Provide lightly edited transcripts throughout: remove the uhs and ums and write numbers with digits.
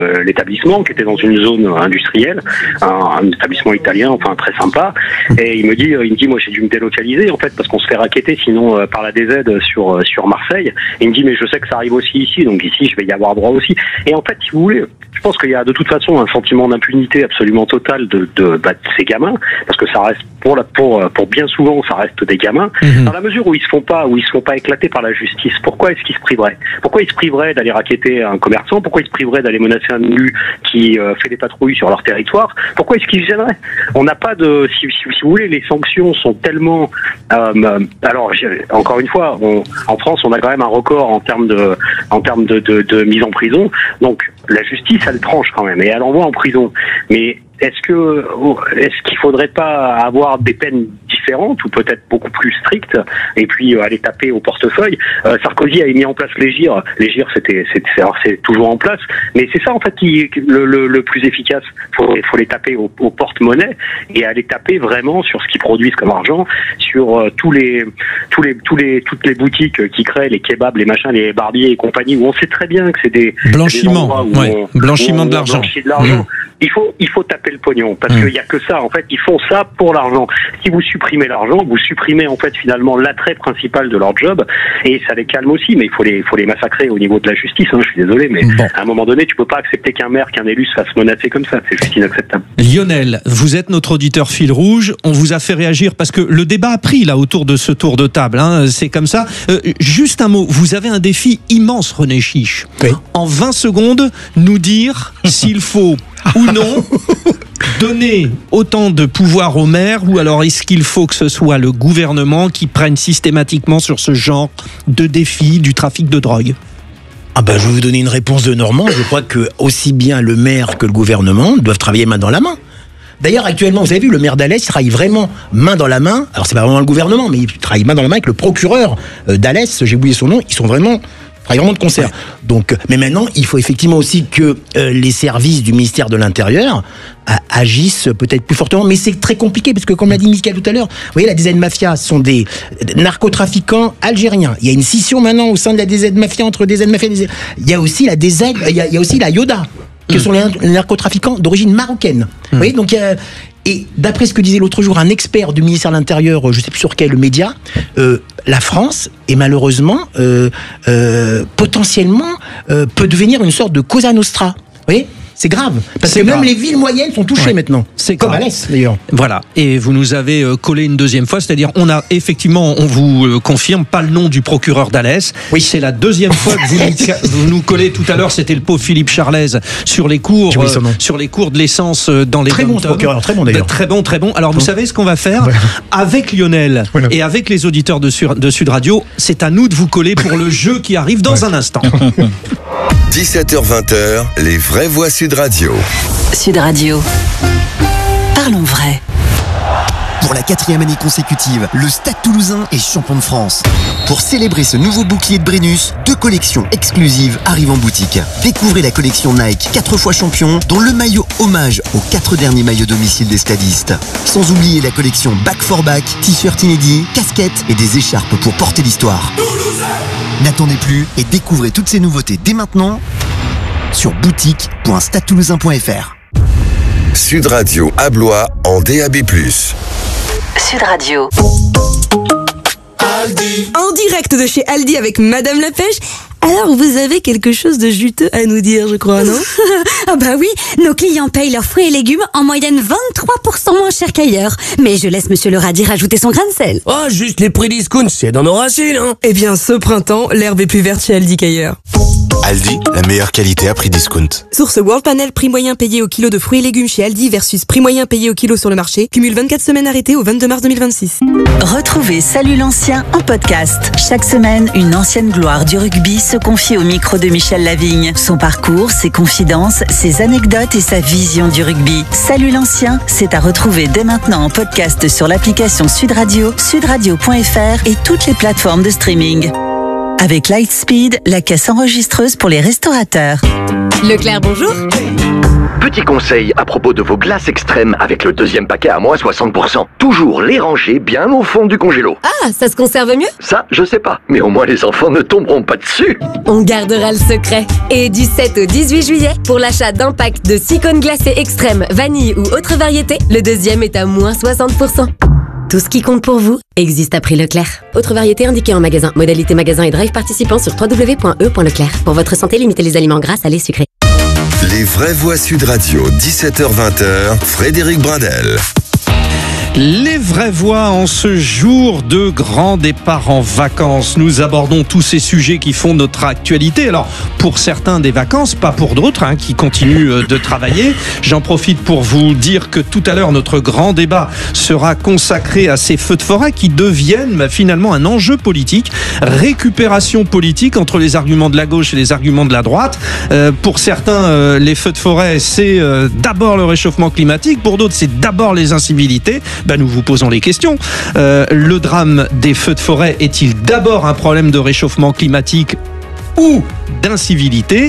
l'établissement qui était dans une zone industrielle, un établissement italien, enfin très sympa. Et il me dit, moi j'ai dû me délocaliser en fait parce qu'on se fait racketter sinon par la DZ sur Marseille. Et il me dit mais je sais que ça arrive aussi ici, donc ici je vais y avoir droit aussi. Et en fait, si vous voulez, je pense qu'il y a de toute façon un sentiment d'impunité absolument total de ces gamins, parce que ça reste pour bien souvent ça reste des gamins. Dans la mesure où ils se font pas éclater par la justice, pourquoi est-ce qu'ils se priveraient? Pourquoi ils se priveraient d'aller racketter un commerçant? Pourquoi ils se priveraient d'aller menacer un élu qui fait des patrouilles sur leur territoire? Pourquoi est-ce qu'ils se gêneraient? On n'a pas de, si vous voulez, les sanctions sont tellement. Alors encore une fois, en France, on a quand même un record en termes de mise en prison. Donc la justice, elle tranche quand même et elle envoie en prison. Mais est-ce qu'il faudrait pas avoir des peines différentes ou peut-être beaucoup plus strictes et puis aller taper au portefeuille? Sarkozy a mis en place les GIR. Les GIR, c'est toujours en place, mais c'est ça en fait le plus efficace. Faut les taper au porte-monnaie et aller taper vraiment sur ce qu'ils produisent comme argent, sur toutes les boutiques qui créent les kebabs, les machins, les barbiers et compagnie où on sait très bien que c'est des blanchiment, blanchiment de l'argent. Il faut taper le pognon parce qu'il y a que ça. En fait, ils font ça pour l'argent. Si vous supprimez l'argent, vous supprimez en fait finalement l'attrait principal de leur job et ça les calme aussi. Mais il faut les massacrer au niveau de la justice. Je suis désolé, mais à un moment donné, tu peux pas accepter qu'un élu se fasse menacer comme ça. C'est juste inacceptable. Lionel, vous êtes notre auditeur fil rouge. On vous a fait réagir parce que le débat a pris là autour de ce tour de table. C'est comme ça. Juste un mot. Vous avez un défi immense, René Chiche. Oui. En 20 secondes, nous dire s'il faut ou non donner autant de pouvoir aux maires, ou alors est-ce qu'il faut que ce soit le gouvernement qui prenne systématiquement sur ce genre de défi du trafic de drogue? Je vais vous donner une réponse de Normand. Je crois que aussi bien le maire que le gouvernement doivent travailler main dans la main. D'ailleurs, actuellement, vous avez vu, le maire d'Alès travaille vraiment main dans la main. Alors, c'est pas vraiment le gouvernement, mais il travaille main dans la main avec le procureur d'Alès. J'ai oublié son nom. Ils sont vraiment de concert. Donc, mais maintenant, il faut effectivement aussi que les services du ministère de l'Intérieur agissent peut-être plus fortement. Mais c'est très compliqué parce que, comme l'a dit Michael tout à l'heure, vous voyez, la DZ Mafia sont des narcotrafiquants algériens. Il y a une scission maintenant au sein de la DZ Mafia entre DZ Mafia et DZ. Il y a aussi la DZ, il y a aussi la Yoda, que sont les narcotrafiquants d'origine marocaine. Vous voyez, donc et d'après ce que disait l'autre jour un expert du ministère de l'Intérieur, je ne sais plus sur quel média, la France est malheureusement potentiellement peut devenir une sorte de Cosa Nostra. Vous voyez ? C'est grave, parce que même les villes moyennes sont touchées maintenant. C'est comme Alès d'ailleurs. Voilà, et vous nous avez collé une deuxième fois, c'est-à-dire on vous confirme pas le nom du procureur d'Alès. Oui, c'est la deuxième fois que vous nous collez. Tout à l'heure, c'était le pauvre Philippe Charlaise sur les cours de l'essence dans les très bon procureur, très bon d'ailleurs. Très bon. Alors vous savez ce qu'on va faire avec Lionel et avec les auditeurs de Sud Radio, c'est à nous de vous coller pour le jeu qui arrive dans un instant. 17h-20h, les vraies voix Sud Radio. Sud Radio. Parlons vrai. Pour la 4e année consécutive, le Stade Toulousain est champion de France. Pour célébrer ce nouveau bouclier de Brennus, 2 collections exclusives arrivent en boutique. Découvrez la collection Nike 4 fois champion, dont le maillot hommage aux 4 derniers maillots domicile des stadistes. Sans oublier la collection Back for Back, t-shirts inédits, casquettes et des écharpes pour porter l'histoire. N'attendez plus et découvrez toutes ces nouveautés dès maintenant sur boutique.stadetoulousain.fr. Sud Radio à Blois en DAB+. Sud Radio. Aldi. En direct de chez Aldi avec Madame la Pêche. Alors, vous avez quelque chose de juteux à nous dire, je crois, non? Ah bah oui, nos clients payent leurs fruits et légumes en moyenne 23% moins cher qu'ailleurs. Mais je laisse Monsieur le radis rajouter son grain de sel. Oh, juste les prix discount, c'est dans nos racines, hein. Eh bien, ce printemps, l'herbe est plus verte chez Aldi qu'ailleurs. Aldi, la meilleure qualité à prix discount. Source World Panel, prix moyen payé au kilo de fruits et légumes chez Aldi versus prix moyen payé au kilo sur le marché. Cumule 24 semaines arrêtées au 22 mars 2026. Retrouvez Salut l'ancien en podcast. Chaque semaine, une ancienne gloire du rugby se confie au micro de Michel Lavigne. Son parcours, ses confidences, ses anecdotes et sa vision du rugby. Salut l'ancien, c'est à retrouver dès maintenant en podcast sur l'application Sud Radio, sudradio.fr et toutes les plateformes de streaming. Avec Lightspeed, la caisse enregistreuse pour les restaurateurs. Leclerc, bonjour. Petit conseil à propos de vos glaces extrêmes avec le deuxième paquet à moins 60%. Toujours les ranger bien au fond du congélo. Ah, ça se conserve mieux? Ça, je sais pas. Mais au moins les enfants ne tomberont pas dessus. On gardera le secret. Et du 7 au 18 juillet, pour l'achat d'un pack de 6 cônes glacés extrêmes, vanille ou autre variété, le deuxième est à moins 60%. Tout ce qui compte pour vous existe à prix Leclerc. Autre variété indiquée en magasin. Modalité magasin et drive participant sur www.e.leclerc. Pour votre santé, limitez les aliments gras, salés, sucrés. Les vraies voix Sud Radio, 17h-20h, Frédéric Brindel. Les vraies voix en ce jour de grand départ en vacances. Nous abordons tous ces sujets qui font notre actualité. Alors, pour certains des vacances, pas pour d'autres, qui continuent de travailler. J'en profite pour vous dire que tout à l'heure, notre grand débat sera consacré à ces feux de forêt qui deviennent finalement un enjeu politique. Récupération politique entre les arguments de la gauche et les arguments de la droite. Pour certains, les feux de forêt, c'est d'abord le réchauffement climatique. Pour d'autres, c'est d'abord les incivilités. Nous vous posons les questions. Le drame des feux de forêt est-il d'abord un problème de réchauffement climatique ou d'incivilité ?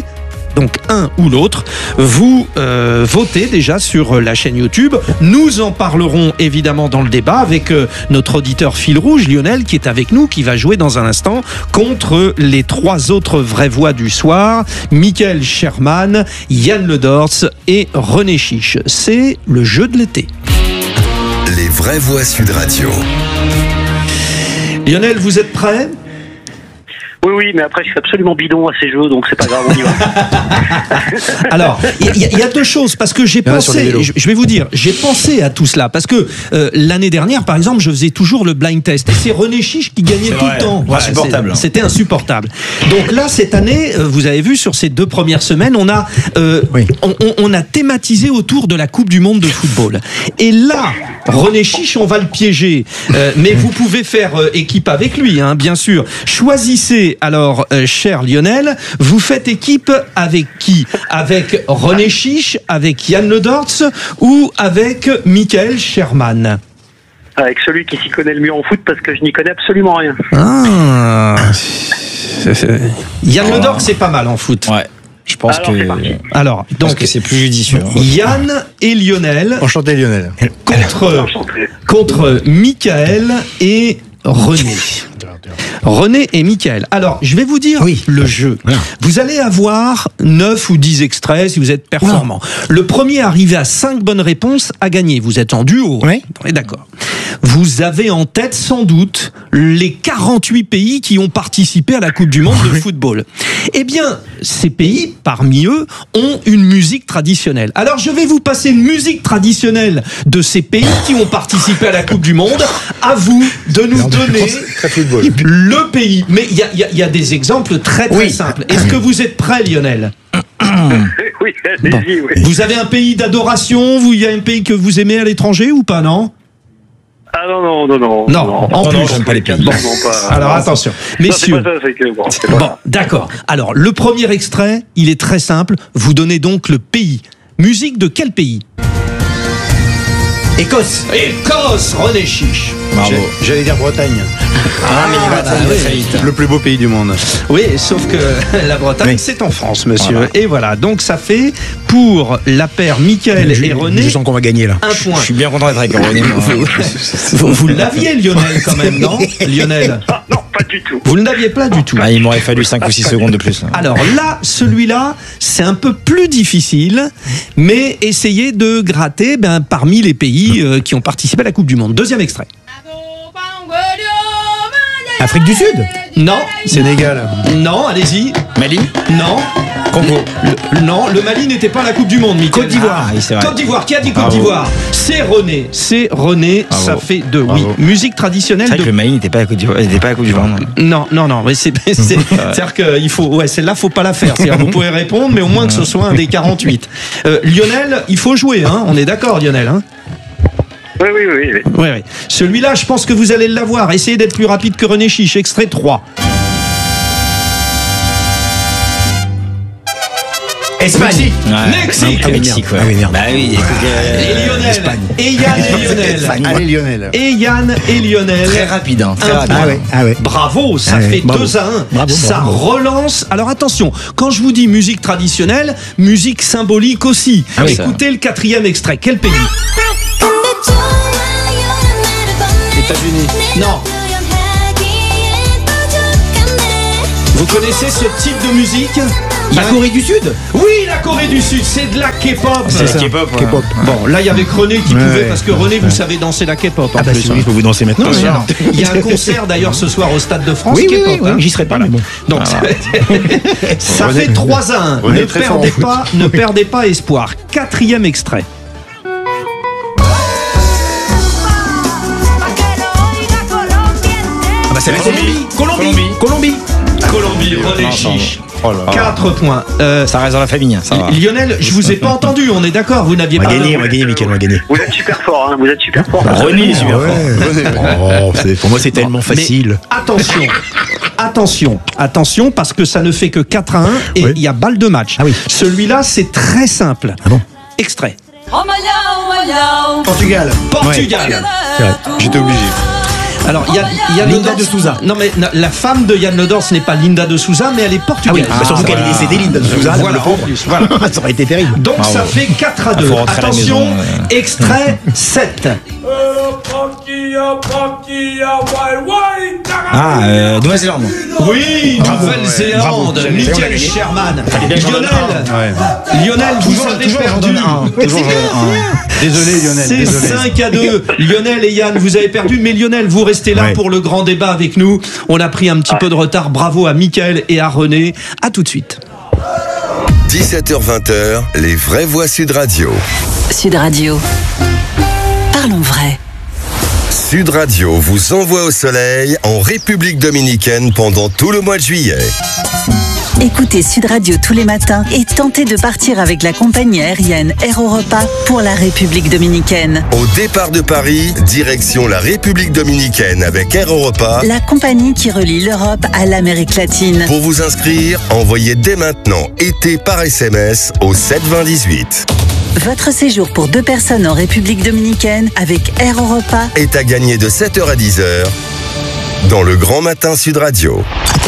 Donc un ou l'autre. Vous votez déjà sur la chaîne YouTube. Nous en parlerons évidemment dans le débat avec notre auditeur fil rouge, Lionel, qui est avec nous, qui va jouer dans un instant contre les 3 autres vraies voix du soir, Mickaël Sherman, Yann Ledorts et René Chiche. C'est le jeu de l'été. Les vraies voix Sud Radio. Lionel, vous êtes prêt ? Oui, mais après je suis absolument bidon à ces jeux, donc c'est pas grave, on y va. Alors, il y a 2 choses, parce que j'ai pensé, je vais vous dire, j'ai pensé à tout cela, parce que l'année dernière, par exemple, je faisais toujours le blind test, et c'est René Chiche qui gagnait tout le temps. Ouais, insupportable. C'était insupportable. Donc là, cette année, vous avez vu, sur ces 2 premières semaines, on a thématisé autour de la Coupe du Monde de football. Et là, René Chiche, on va le piéger, mais vous pouvez faire équipe avec lui, bien sûr. Choisissez. Alors, cher Lionel, vous faites équipe avec qui ? Avec René Chiche, avec Yann Ledorts ou avec Mickaël Sherman ? Avec celui qui s'y connaît le mieux en foot, parce que je n'y connais absolument rien. Yann Ledorts, c'est pas mal en foot. Ouais. Je pense que c'est plus judicieux. Yann et Lionel. Enchanté Lionel. Contre Mickaël et René. René et Mickaël. Alors, je vais vous dire le jeu. Voilà. Vous allez avoir 9 ou 10 extraits si vous êtes performant. Voilà. Le premier arrivé à 5 bonnes réponses a gagné. Vous êtes en duo. Oui. On est d'accord. Vous avez en tête sans doute les 48 pays qui ont participé à la Coupe du Monde de football. Eh bien, ces pays, parmi eux, ont une musique traditionnelle. Alors, je vais vous passer une musique traditionnelle de ces pays qui ont participé à la Coupe du Monde. À vous de nous donner le pays. Mais il y a des exemples très simples. Est-ce que vous êtes prêts, Lionel ? Oui, allez-y, oui. Vous avez un pays d'adoration ? Il y a un pays que vous aimez à l'étranger ou pas, non ? Ah non. En plus, j'aime pas les pays. Bon. Alors attention, messieurs. Bon, d'accord. Alors, le premier extrait, il est très simple. Vous donnez donc le pays. Musique de quel pays ? Écosse, René Chiche. Bravo. J'allais dire Bretagne. Le plus beau pays du monde. Oui, sauf que la Bretagne, c'est en France, monsieur. Voilà. Et voilà, donc ça fait pour la paire Mickaël et René. Je sens qu'on va gagner là. Un point. Je suis bien content d'être avec René. Vous l'aviez, Lionel, quand même, non ? Lionel ? Non, pas du tout. Vous ne l'aviez pas du tout. Il m'aurait fallu 5 ou 6 secondes de plus. Alors là, celui-là, c'est un peu plus difficile, mais essayez de gratter parmi les pays qui ont participé à la Coupe du Monde. Deuxième extrait. Afrique du Sud ? Non. Sénégal ? Non, allez-y. Mali ? Non. Congo ? Non, le Mali n'était pas à la Coupe du Monde, Mickaël. Côte d'Ivoire. Côte d'Ivoire, qui a dit Côte d'Ivoire ? C'est René, ça fait 2. Oui, musique traditionnelle. C'est vrai que le Mali n'était pas à la Coupe d'Ivoire. Non, mais c'est-à-dire qu'il faut, celle-là, faut pas la faire. C'est-à-dire, vous pouvez répondre, mais au moins que ce soit un des 48. Lionel, il faut jouer, on est d'accord, Lionel, Oui. Celui-là, je pense que vous allez l'avoir. Essayez d'être plus rapide que René Chiche. Extrait 3. Espagne. Mexique. Mexique, ouais. Ah oui, merde. Bah oui, écoute, Et Lionel. Et Yann et Lionel. Allez, Lionel. Et Yann et Lionel. très rapide, hein, très Un rapide. point. Ah ouais. Bravo, ça Ah ouais, fait bravo. 2-1. Bravo, Ça bravo. relance. Alors attention, quand je vous dis musique traditionnelle, musique symbolique aussi. Ah oui, Écoutez le 4e extrait. Quel pays? États-Unis. Non. Vous connaissez ce type de musique? La Corée du Sud. Oui, la Corée du Sud, c'est de la K-pop. C'est la K-pop. ouais. K-pop. Bon, là, il y avait que René qui Ouais, pouvait, ouais. parce que René, vous savez danser la K-pop en Ah bah plus. si, oui, je peux vous danser maintenant. Attention. ouais. Il y a un concert d'ailleurs ce soir au Stade de France Oui, oui, K-pop. oui, hein. j'y serai pas, mais bon. Donc ça fait 3-1. René Ne est très fort perdez en foot. pas, ne perdez pas espoir. 4e extrait. Ah bah c'est la Colombie. Colombie, René Chiche. Oh là là. 4 points. Ça reste dans la famille, ça va. Lionel, je vous ai pas entendu, on est d'accord, vous n'aviez On pas. va gagner, Mickaël, on va gagner. Vous êtes super fort, hein, vous êtes super fort. René est super fort. Oh, pour moi, c'est tellement facile. Attention, parce que ça ne fait que 4-1 et il y a balle de match. Ah oui. Celui-là, c'est très simple. Ah bon? Extrait. Portugal. Portugal. C'est vrai. J'étais obligé. Alors, Yann Linda Ledors- de Souza. Non, mais la femme de Yann Ledors, ce n'est pas Linda de Souza, mais elle est Ah portugaise. oui, bah, surtout qu'elle est décédée, Linda de Souza. Voilà, le pauvre. en plus, voilà. Ça aurait été terrible. Donc, Bravo. ça fait 4-2. Faut rentrer à la Attention, maison, extrait 7. Ah, Nouvelle-Zélande. Oui, Nouvelle-Zélande, Bravo. Michael Sherman. bien que j'en donne Lionel, vous avez perdu. Désolé, Lionel. C'est Désolé. 5-2. Lionel et Yann, vous avez perdu, mais Lionel, vous restez là Ouais. pour le grand débat avec nous. On a pris un petit peu de retard. Bravo à Michael et à René. À tout de suite. 17h-20h, les vraies voix Sud Radio. Sud Radio. Parlons vrai. Sud Radio vous envoie au soleil en République dominicaine pendant tout le mois de juillet. Écoutez Sud Radio tous les matins et tentez de partir avec la compagnie aérienne Air Europa pour la République dominicaine. Au départ de Paris, direction la République dominicaine avec Air Europa. La compagnie qui relie l'Europe à l'Amérique latine. Pour vous inscrire, envoyez dès maintenant été par SMS au 72018. Votre séjour pour 2 personnes en République dominicaine avec Air Europa Est à gagner de 7h à 10h dans le Grand Matin Sud Radio.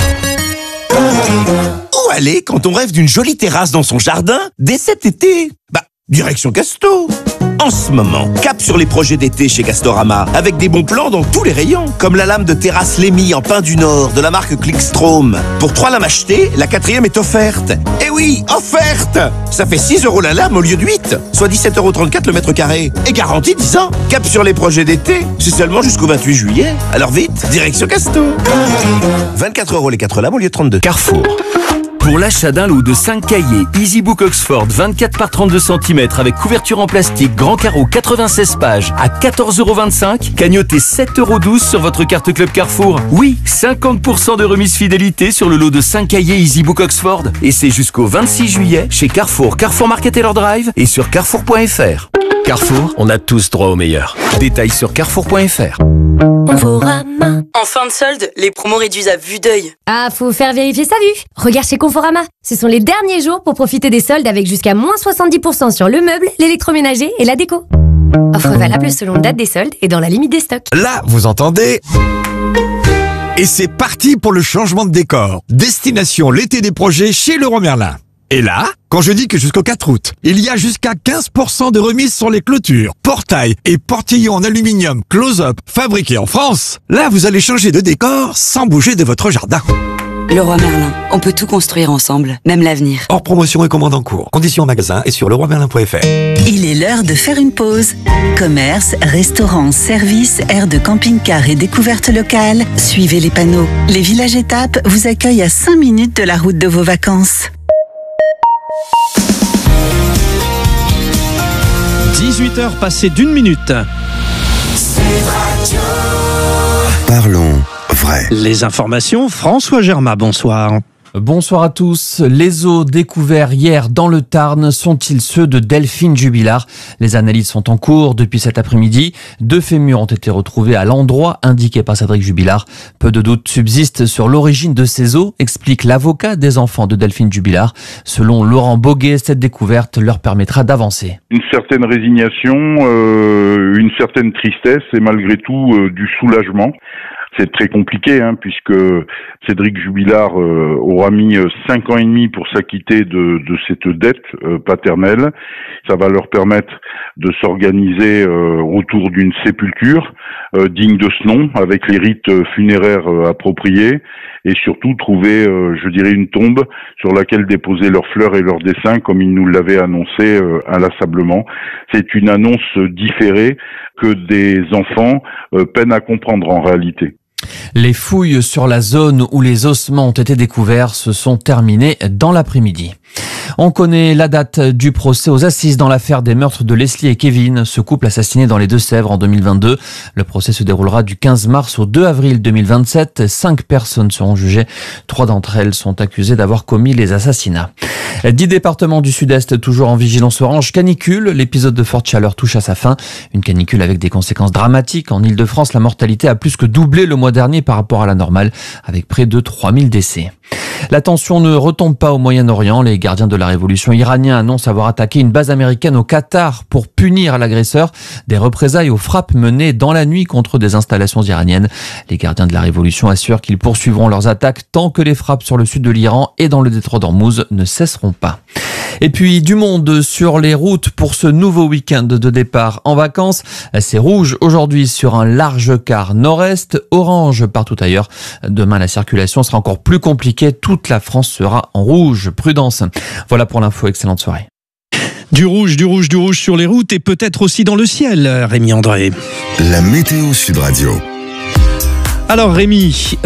Où aller quand on rêve d'une jolie terrasse dans son jardin dès cet été? Direction Casto. En ce moment, cap sur les projets d'été chez Castorama, avec des bons plans dans tous les rayons, comme la lame de terrasse Lémy en pin du Nord de la marque Clickstrom. Pour 3 lames achetées, la 4e est offerte. Eh oui, offerte! Ça fait 6 € la lame au lieu de 8, soit 17,34 € le mètre carré. Et garantie 10 ans. Cap sur les projets d'été, c'est seulement jusqu'au 28 juillet. Alors vite, direction Casto. 24 € les 4 lames au lieu de 32. Carrefour. Pour l'achat d'un lot de 5 cahiers EasyBook Oxford 24 par 32 cm avec couverture en plastique grand carreau 96 pages à 14,25 €, cagnotez 7,12 € sur votre carte Club Carrefour. Oui, 50% de remise fidélité sur le lot de 5 cahiers EasyBook Oxford. Et c'est jusqu'au 26 juillet chez Carrefour, Carrefour Market Taylor Drive et sur carrefour.fr. Carrefour, on a tous droit au meilleur. Détails sur carrefour.fr. Conforama. En fin de solde, les promos réduisent à vue d'œil. Ah, faut faire vérifier sa vue. Regarde chez Conforama. Ce sont les derniers jours pour profiter des soldes avec jusqu'à moins 70% sur le meuble, l'électroménager et la déco. Offre valable selon date des soldes et dans la limite des stocks. Là, vous entendez? Et c'est parti pour le changement de décor. Destination l'été des projets chez Leroy Merlin. Et là, quand je dis que jusqu'au 4 août, il y a jusqu'à 15% de remise sur les clôtures, portails et portillons en aluminium close-up fabriqués en France, là vous allez changer de décor sans bouger de votre jardin. Leroy Merlin, on peut tout construire ensemble, même l'avenir. Hors promotion et commande en cours. Conditions en magasin et sur leroymerlin.fr. Il est l'heure de faire une pause. Commerce, restaurants, services, aires de camping-car et découvertes locales. Suivez les panneaux. Les villages étapes vous accueillent à 5 minutes de la route de vos vacances. 18h passées d'1 minute. Parlons vrai. Les informations, François Germain, bonsoir. Bonsoir à tous. Les os découverts hier dans le Tarn sont-ils ceux de Delphine Jubilard? Les analyses sont en cours depuis cet après-midi. 2 fémurs ont été retrouvés à l'endroit indiqué par Cédric Jubilard. Peu de doutes subsistent sur l'origine de ces os, explique l'avocat des enfants de Delphine Jubilard. Selon Laurent Boguet, cette découverte leur permettra d'avancer. Une certaine résignation, une certaine tristesse et malgré tout du soulagement. C'est très compliqué, puisque Cédric Jubilard aura mis 5 ans et demi pour s'acquitter de cette dette paternelle. Ça va leur permettre de s'organiser autour d'une sépulture digne de ce nom, avec les rites funéraires appropriés, et surtout trouver, je dirais, une tombe sur laquelle déposer leurs fleurs et leurs dessins, comme ils nous l'avaient annoncé inlassablement. C'est une annonce différée que des enfants peinent à comprendre en réalité. Les fouilles sur la zone où les ossements ont été découverts se sont terminées dans l'après-midi. On connaît la date du procès aux assises dans l'affaire des meurtres de Leslie et Kevin, ce couple assassiné dans les Deux-Sèvres en 2022. Le procès se déroulera du 15 mars au 2 avril 2027. 5 personnes seront jugées. 3 d'entre elles sont accusées d'avoir commis les assassinats. 10 départements du Sud-Est toujours en vigilance orange canicule. L'épisode de forte chaleur touche à sa fin. Une canicule avec des conséquences dramatiques. En Ile-de-France, la mortalité a plus que doublé le mois dernier par rapport à la normale, avec près de 3000 décès. La tension ne retombe pas au Moyen-Orient. Les gardiens de la révolution iraniens annoncent avoir attaqué une base américaine au Qatar pour punir l'agresseur. Des représailles aux frappes menées dans la nuit contre des installations iraniennes. Les gardiens de la révolution assurent qu'ils poursuivront leurs attaques tant que les frappes sur le sud de l'Iran et dans le détroit d'Ormuz ne cesseront pas. Et puis du monde sur les routes pour ce nouveau week-end de départ en vacances. C'est rouge aujourd'hui sur un large quart nord-est, orange partout ailleurs. Demain, la circulation sera encore plus compliquée. Toute la France sera en rouge. Prudence. Voilà pour l'info. Excellente soirée. Du rouge sur les routes et peut-être aussi dans le ciel, Rémi André. La météo Sud Radio. Alors Rémi,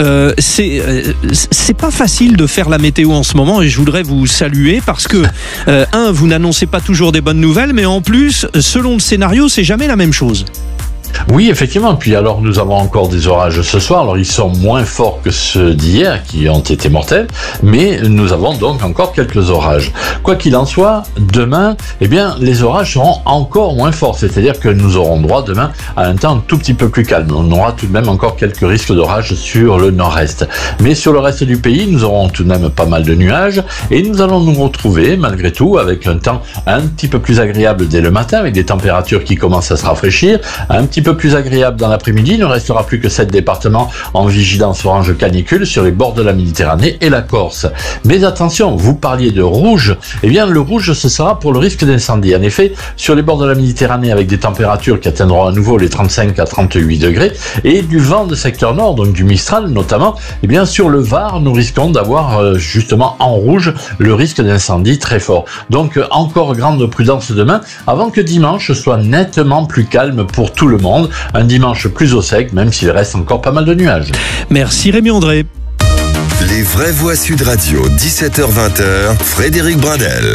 c'est pas facile de faire la météo en ce moment et je voudrais vous saluer parce que vous n'annoncez pas toujours des bonnes nouvelles, mais en plus, selon le scénario, c'est jamais la même chose. Oui, effectivement. Puis alors, nous avons encore des orages ce soir. Alors, ils sont moins forts que ceux d'hier, qui ont été mortels, mais nous avons donc encore quelques orages. Quoi qu'il en soit, demain, les orages seront encore moins forts. C'est-à-dire que nous aurons droit demain à un temps un tout petit peu plus calme. On aura tout de même encore quelques risques d'orage sur le nord-est. Mais sur le reste du pays, nous aurons tout de même pas mal de nuages et nous allons nous retrouver, malgré tout, avec un temps un petit peu plus agréable dès le matin, avec des températures qui commencent à se rafraîchir, un petit peu plus agréable dans l'après-midi. Il ne restera plus que 7 départements en vigilance orange canicule sur les bords de la Méditerranée et la Corse. Mais attention, vous parliez de rouge. Le rouge, ce sera pour le risque d'incendie. En effet, sur les bords de la Méditerranée, avec des températures qui atteindront à nouveau les 35 à 38 degrés et du vent de secteur nord, donc du Mistral notamment, sur le Var, nous risquons d'avoir justement en rouge le risque d'incendie très fort. Donc encore grande prudence demain, avant que dimanche soit nettement plus calme pour tout le monde. Un dimanche plus au sec, même s'il reste encore pas mal de nuages. Merci Rémi André. Les vraies voix Sud Radio, 17h-20h, Frédéric Brindel.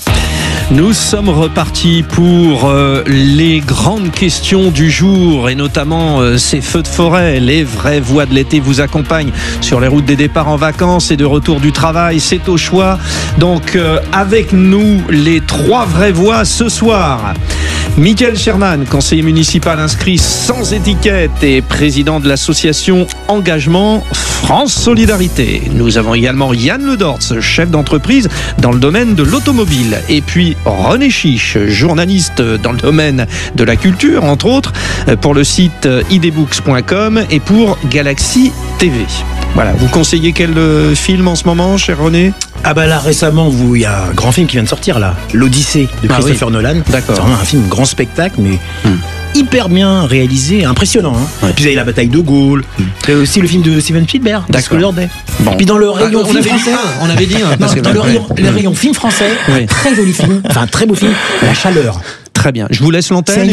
Nous sommes repartis pour les grandes questions du jour et notamment ces feux de forêt. Les vraies voix de l'été vous accompagnent sur les routes des départs en vacances et de retour du travail. C'est au choix. Donc avec nous, les 3 vraies voix ce soir. Michael Sherman, conseiller municipal inscrit sans étiquette et président de l'association Engagement France Solidarité. Nous avons également Yann Ledortz, chef d'entreprise dans le domaine de l'automobile. Et puis René Chiche, journaliste dans le domaine de la culture, entre autres, pour le site idbooks.com et pour Galaxy TV. Voilà, vous conseillez quel film en ce moment, cher René ? Là récemment, il y a un grand film qui vient de sortir là, l'Odyssée de Christopher Nolan. D'accord. C'est vraiment un film, grand spectacle, mais hyper bien réalisé, impressionnant. Ouais. Puis vous avez la bataille de Gaulle, et aussi le film de Steven Spielberg, Scholar Day. Bon. Et puis dans le rayon film français, on avait dit parce que dans le rayon film français, très joli film, enfin très beau film, La Chaleur. Très bien. Je vous laisse l'antenne.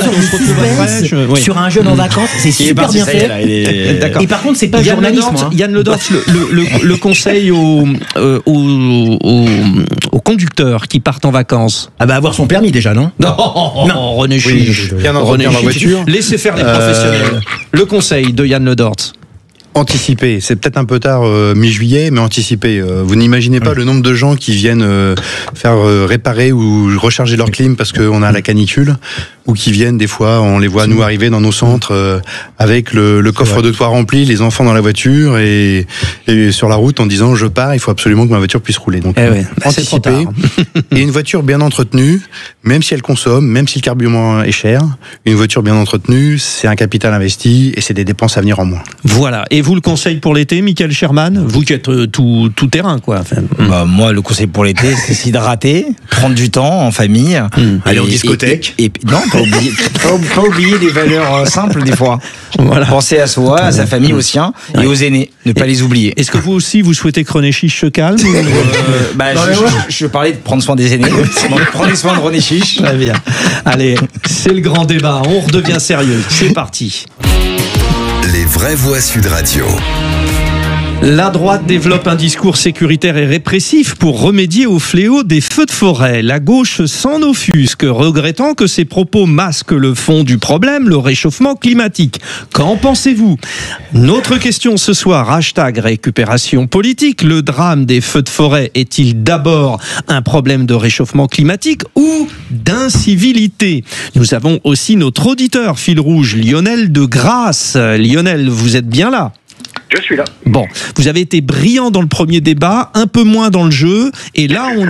Sur un jeune en vacances, c'est super bien fait. D'accord. Et par contre, c'est pas Yann journalisme. Yann Ledortz, le conseil aux conducteurs qui partent en vacances. Avoir son permis déjà, non ? Non, René Chiche. Bien entretenir la voiture. Laissez faire les professionnels. Le conseil de Yann Ledortz. Anticiper, c'est peut-être un peu tard mi-juillet, mais anticiper. Vous n'imaginez pas le nombre de gens qui viennent faire réparer ou recharger leur clim parce qu'on a la canicule, ou qui viennent des fois, on les voit nous arriver dans nos centres avec le coffre de toit rempli, les enfants dans la voiture et sur la route en disant je pars, il faut absolument que ma voiture puisse rouler. Donc anticiper et une voiture bien entretenue, même si elle consomme, même si le carburant est cher, une voiture bien entretenue, c'est un capital investi et c'est des dépenses à venir en moins. Voilà. Et vous, le conseil pour l'été, Michael Sherman, vous qui êtes tout terrain, quoi. Enfin, moi, le conseil pour l'été, c'est s'hydrater, prendre du temps en famille. Aller en discothèque. Et non, pas oublier les valeurs simples des fois. Voilà. Penser à soi, à sa famille, aux siens et aux aînés. Ne pas les oublier. Est-ce que vous aussi, vous souhaitez que René Chiche se calme je parlais de prendre soin des aînés. Donc, prenez soin de René Chiche. Très bien. Allez, c'est le grand débat. On redevient sérieux. C'est parti. Les vraies voix Sud Radio. La droite développe un discours sécuritaire et répressif pour remédier au fléau des feux de forêt. La gauche s'en offusque, regrettant que ces propos masquent le fond du problème, le réchauffement climatique. Qu'en pensez-vous ? Notre question ce soir, #récupération politique. Le drame des feux de forêt est-il d'abord un problème de réchauffement climatique ou d'incivilité ? Nous avons aussi notre auditeur fil rouge, Lionel de Grasse. Lionel, vous êtes bien là ? Je suis là. Bon, vous avez été brillant dans le premier débat, un peu moins dans le jeu, et là on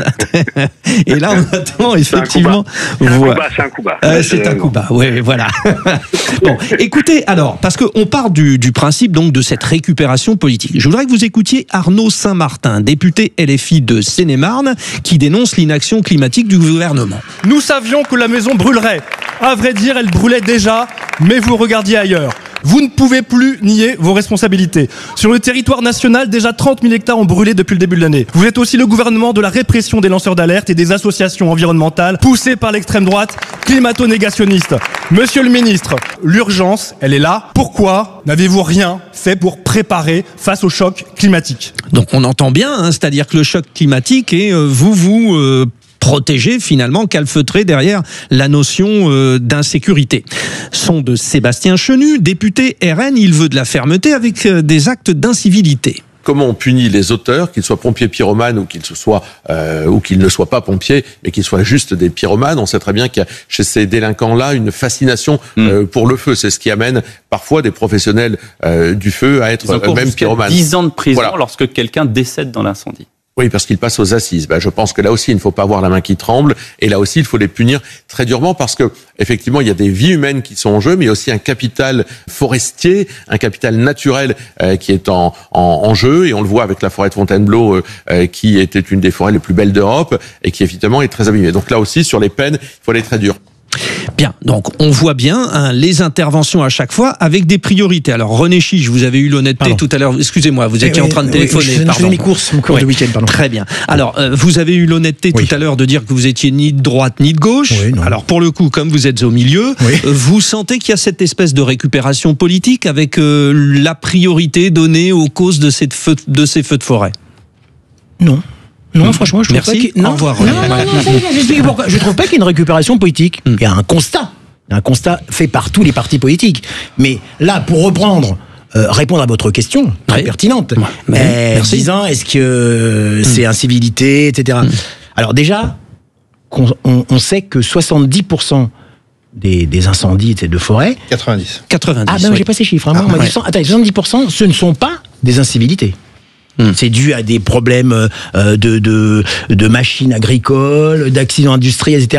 attend effectivement. C'est un coup bas. C'est un coup bas. Oui, voilà. Bon, écoutez, alors, parce qu'on part du principe donc de cette récupération politique. Je voudrais que vous écoutiez Arnaud Saint-Martin, député LFI de Seine-et-Marne, qui dénonce l'inaction climatique du gouvernement. Nous savions que la maison brûlerait. À vrai dire, elle brûlait déjà, mais vous regardiez ailleurs. Vous ne pouvez plus nier vos responsabilités. Sur le territoire national, déjà 30 000 hectares ont brûlé depuis le début de l'année. Vous êtes aussi le gouvernement de la répression des lanceurs d'alerte et des associations environnementales poussées par l'extrême droite climato-négationniste. Monsieur le ministre, l'urgence, elle est là. Pourquoi n'avez-vous rien fait pour préparer face au choc climatique ? Donc on entend bien, c'est-à-dire que le choc climatique et vous protéger finalement, calfeutrer derrière la notion d'insécurité. Son de Sébastien Chenu, député RN, il veut de la fermeté avec des actes d'incivilité. Comment on punit les auteurs, qu'ils soient pompiers pyromanes ou qu'ils ne soient pas pompiers, mais qu'ils soient juste des pyromanes. On sait très bien qu'il y a chez ces délinquants-là une fascination pour le feu. C'est ce qui amène parfois des professionnels du feu à être eux-mêmes pyromanes. 10 ans de prison lorsque quelqu'un décède dans l'incendie. Oui, parce qu'ils passent aux assises. Je pense que là aussi, il ne faut pas avoir la main qui tremble. Et là aussi, il faut les punir très durement parce que, effectivement, il y a des vies humaines qui sont en jeu, mais il y a aussi un capital forestier, un capital naturel qui est en jeu. Et on le voit avec la forêt de Fontainebleau, qui était une des forêts les plus belles d'Europe et qui, évidemment, est très abîmée. Donc là aussi, sur les peines, il faut aller très dur. Bien, donc on voit bien les interventions à chaque fois avec des priorités. Alors René Chiche, vous avez eu l'honnêteté tout à l'heure, excusez-moi, vous étiez en train de téléphoner. Je faisais mes courses, mon cours de week-end, pardon. Très bien. Alors, vous avez eu l'honnêteté tout à l'heure de dire que vous étiez ni de droite ni de gauche. Alors pour le coup, comme vous êtes au milieu, vous sentez qu'il y a cette espèce de récupération politique avec la priorité donnée aux causes de ces feux de forêt ? Non, franchement, je trouve pas qu'il... Au revoir. J'explique pourquoi. Je trouve pas qu'il y ait une récupération politique. Il y a un constat. Un constat fait par tous les partis politiques. Mais là, pour répondre à votre question, très pertinente, disant est-ce que c'est incivilité, etc. Alors déjà, on sait que 70% des incendies de forêt... 90. Ah ben j'ai pas ces chiffres. Moi, on m'a dit 70%, ce ne sont pas des incivilités. C'est dû à des problèmes de machines agricoles, d'accidents industriels, etc.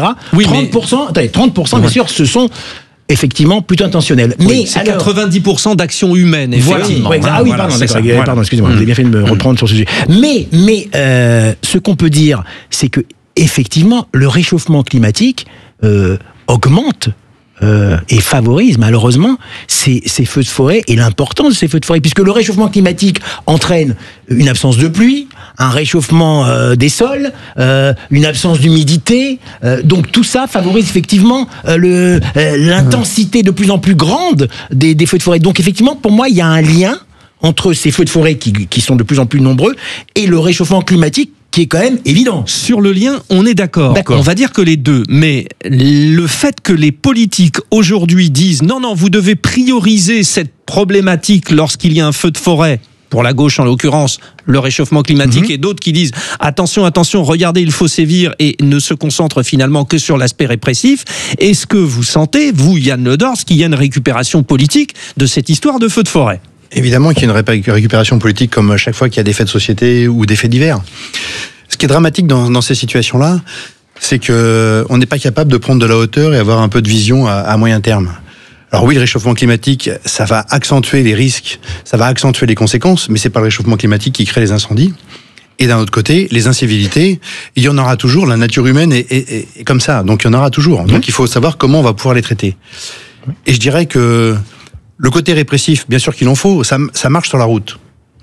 30%, bien sûr, ce sont effectivement plutôt intentionnels. Mais c'est 90% d'actions humaines, effectivement. Pardon, excusez-moi, vous avez bien fait de me reprendre sur ce sujet. Mais ce qu'on peut dire, c'est que effectivement, le réchauffement climatique augmente et favorise malheureusement ces feux de forêt et l'importance de ces feux de forêt, puisque le réchauffement climatique entraîne une absence de pluie, un réchauffement des sols, une absence d'humidité, donc tout ça favorise effectivement l'intensité de plus en plus grande des feux de forêt. Donc effectivement, pour moi, il y a un lien entre ces feux de forêt qui sont de plus en plus nombreux et le réchauffement climatique qui est quand même évident. Sur le lien, on est d'accord. On va dire que les deux. Mais le fait que les politiques aujourd'hui disent non, vous devez prioriser cette problématique lorsqu'il y a un feu de forêt, pour la gauche en l'occurrence, le réchauffement climatique, et d'autres qui disent attention, regardez, il faut sévir, et ne se concentrent finalement que sur l'aspect répressif. Est-ce que vous sentez, vous, Yann Le Dors, qu'il y a une récupération politique de cette histoire de feu de forêt ? Évidemment qu'il y a une récupération politique, comme à chaque fois qu'il y a des faits de société ou des faits divers. Ce qui est dramatique dans ces situations-là, c'est qu'on n'est pas capable de prendre de la hauteur et avoir un peu de vision à moyen terme. Alors oui, le réchauffement climatique, ça va accentuer les risques, ça va accentuer les conséquences, mais c'est pas le réchauffement climatique qui crée les incendies. Et d'un autre côté, les incivilités, il y en aura toujours, la nature humaine est comme ça, donc il y en aura toujours. Donc il faut savoir comment on va pouvoir les traiter. Et je dirais que le côté répressif, bien sûr qu'il en faut, ça marche sur la route.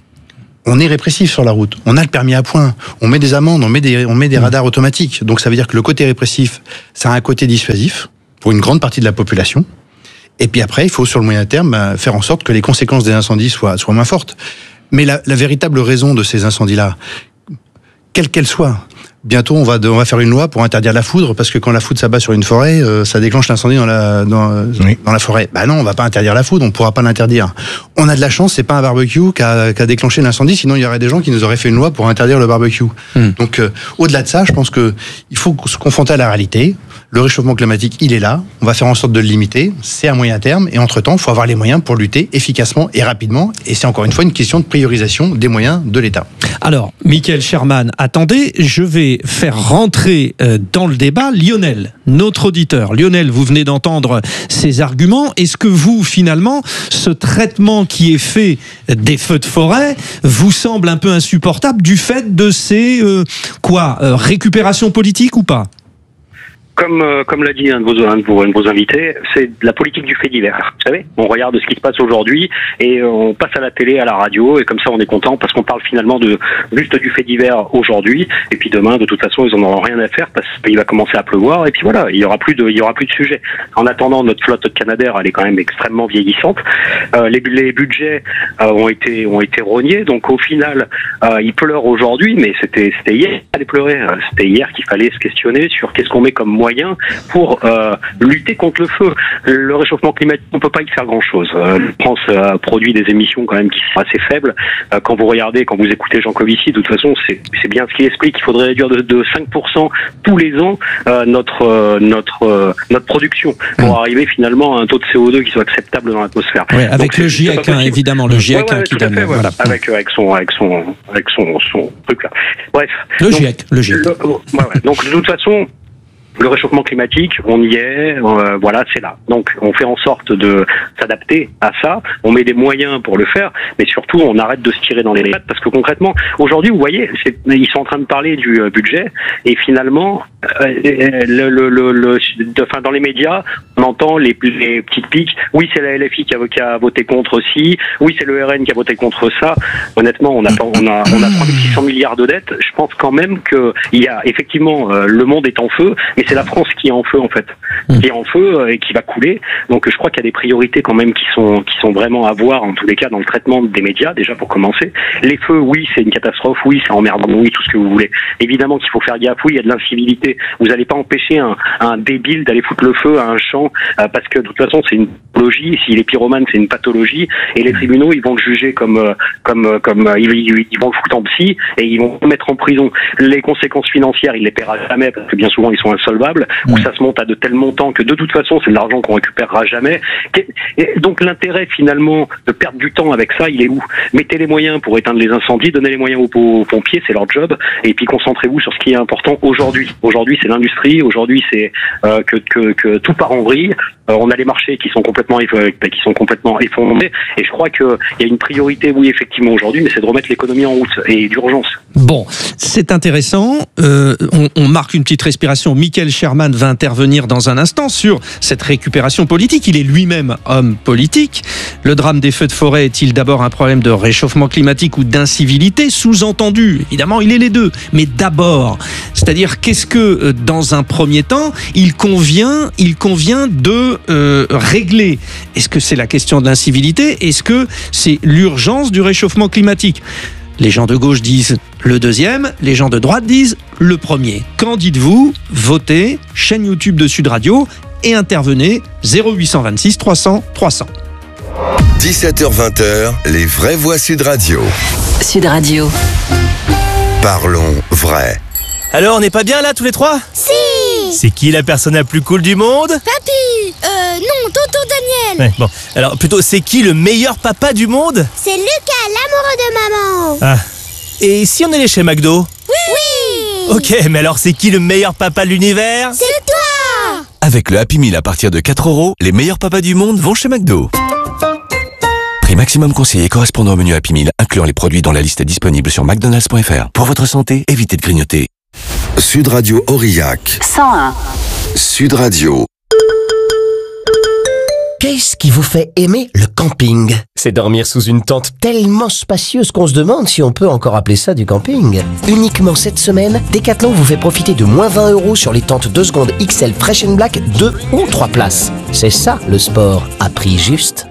On est répressif sur la route, on a le permis à points, on met des amendes, on met des radars automatiques. Donc ça veut dire que le côté répressif, ça a un côté dissuasif pour une grande partie de la population. Et puis après, il faut sur le moyen terme faire en sorte que les conséquences des incendies soient moins fortes. Mais la véritable raison de ces incendies-là, quelle qu'elle soit, bientôt on va faire une loi pour interdire la foudre, parce que quand la foudre s'abat sur une forêt, ça déclenche l'incendie dans la forêt. Bah non, on va pas interdire la foudre, on pourra pas l'interdire. On a de la chance, c'est pas un barbecue qui a déclenché l'incendie, sinon il y aurait des gens qui nous auraient fait une loi pour interdire le barbecue. Donc au-delà de ça, je pense que il faut se confronter à la réalité. Le réchauffement climatique, il est là. On va faire en sorte de le limiter. C'est à moyen terme. Et entre-temps, il faut avoir les moyens pour lutter efficacement et rapidement. Et c'est encore une fois une question de priorisation des moyens de l'État. Alors, Michael Sherman, attendez, je vais faire rentrer dans le débat Lionel, notre auditeur. Lionel, vous venez d'entendre ces arguments. Est-ce que vous, finalement, ce traitement qui est fait des feux de forêt vous semble un peu insupportable du fait de ces récupérations politiques ou pas ? Comme l'a dit un de vos invités, c'est la politique du fait divers. Vous savez, on regarde ce qui se passe aujourd'hui et on passe à la télé, à la radio, et comme ça on est content parce qu'on parle finalement juste du fait divers aujourd'hui. Et puis demain, de toute façon, ils en auront rien à faire parce qu'il va commencer à pleuvoir. Et puis voilà, il y aura plus de sujet. En attendant, notre flotte Canadair, elle est quand même extrêmement vieillissante. Les budgets ont été rognés. Donc au final, ils pleurent aujourd'hui, mais c'était hier qu'il fallait pleurer. C'était hier qu'il fallait se questionner sur qu'est-ce qu'on met comme moyen pour lutter contre le feu. Le réchauffement climatique, on peut pas y faire grand-chose. La France produit des émissions quand même qui sont assez faibles. Quand vous écoutez Jean Covici, de toute façon, c'est bien ce qu'il explique. Il faudrait réduire de 5% tous les ans notre production pour arriver finalement à un taux de CO2 qui soit acceptable dans l'atmosphère. Ouais, avec donc, le GIEC, évidemment, le GIEC qui donne. Fait, voilà. Avec son truc là. Bref. Le GIEC. Donc de toute façon, le réchauffement climatique, on y est, c'est là. Donc, on fait en sorte de s'adapter à ça, on met des moyens pour le faire, mais surtout, on arrête de se tirer dans les pattes, parce que concrètement, aujourd'hui, vous voyez, ils sont en train de parler du budget, et finalement, dans les médias, on entend les petites piques. Oui, c'est la LFI qui a voté contre ci. Oui, c'est le RN qui a voté contre ça. Honnêtement, on a 3600 milliards de dettes. Je pense quand même que il y a effectivement le monde est en feu, mais c'est la France qui est en feu en fait, qui est en feu et qui va couler. Donc je crois qu'il y a des priorités quand même qui sont vraiment à voir en tous les cas dans le traitement des médias déjà pour commencer. Les feux, oui, c'est une catastrophe. Oui, c'est emmerdant. Oui, tout ce que vous voulez. Évidemment qu'il faut faire gaffe. Oui, il y a de l'incivilité. Vous n'allez pas empêcher un débile d'aller foutre le feu à un champ parce que de toute façon c'est une pathologie. S'il est pyromane, c'est une pathologie et les tribunaux ils vont le juger comme ils vont le foutre en psy et ils vont le mettre en prison. Les conséquences financières, il les paiera jamais parce que bien souvent ils sont insolvables ou ça se monte à de tels montants que de toute façon c'est de l'argent qu'on récupérera jamais. Et donc l'intérêt finalement de perdre du temps avec ça, il est où? Mettez les moyens pour éteindre les incendies, donnez les moyens aux pompiers, c'est leur job et puis concentrez-vous sur ce qui est important aujourd'hui. Aujourd'hui, c'est l'industrie. Aujourd'hui, c'est que tout part en vrille. On a les marchés qui sont complètement effondrés. Et je crois qu'il y a une priorité, oui, effectivement, aujourd'hui, mais c'est de remettre l'économie en route et d'urgence. Bon, c'est intéressant. On marque une petite respiration. Michael Sherman va intervenir dans un instant sur cette récupération politique. Il est lui-même homme politique. Le drame des feux de forêt est-il d'abord un problème de réchauffement climatique ou d'incivilité? Sous-entendu, évidemment, il est les deux. Mais d'abord, c'est-à-dire qu'est-ce que, dans un premier temps, il convient de régler? Est-ce que c'est la question de l'incivilité? Est-ce que c'est l'urgence du réchauffement climatique? Les gens de gauche disent le deuxième, les gens de droite disent le premier. Qu'en dites-vous? Votez, chaîne YouTube de Sud Radio et intervenez 0826 300 300. 17h-20h, les vraies voix Sud Radio. Sud Radio. Parlons vrai. Alors, on n'est pas bien là tous les trois? Si! C'est qui la personne la plus cool du monde? Papy! Non, tonton Daniel! Ouais, bon, alors plutôt, c'est qui le meilleur papa du monde? C'est Lucas, l'amoureux de maman! Ah. Et si on allait chez McDo? Oui! Ok, mais alors c'est qui le meilleur papa de l'univers? C'est toi! Avec le Happy Meal à partir de 4 €, les meilleurs papas du monde vont chez McDo. Prix maximum conseillé correspondant au menu Happy Meal, incluant les produits dans la liste disponible sur mcdonalds.fr. Pour votre santé, évitez de grignoter. Sud Radio Aurillac. 101. Sud Radio. Qu'est-ce qui vous fait aimer le camping? C'est dormir sous une tente tellement spacieuse qu'on se demande si on peut encore appeler ça du camping. Uniquement cette semaine, Decathlon vous fait profiter de moins 20 € sur les tentes 2 secondes XL Fresh and Black 2 ou 3 places. C'est ça le sport à prix juste.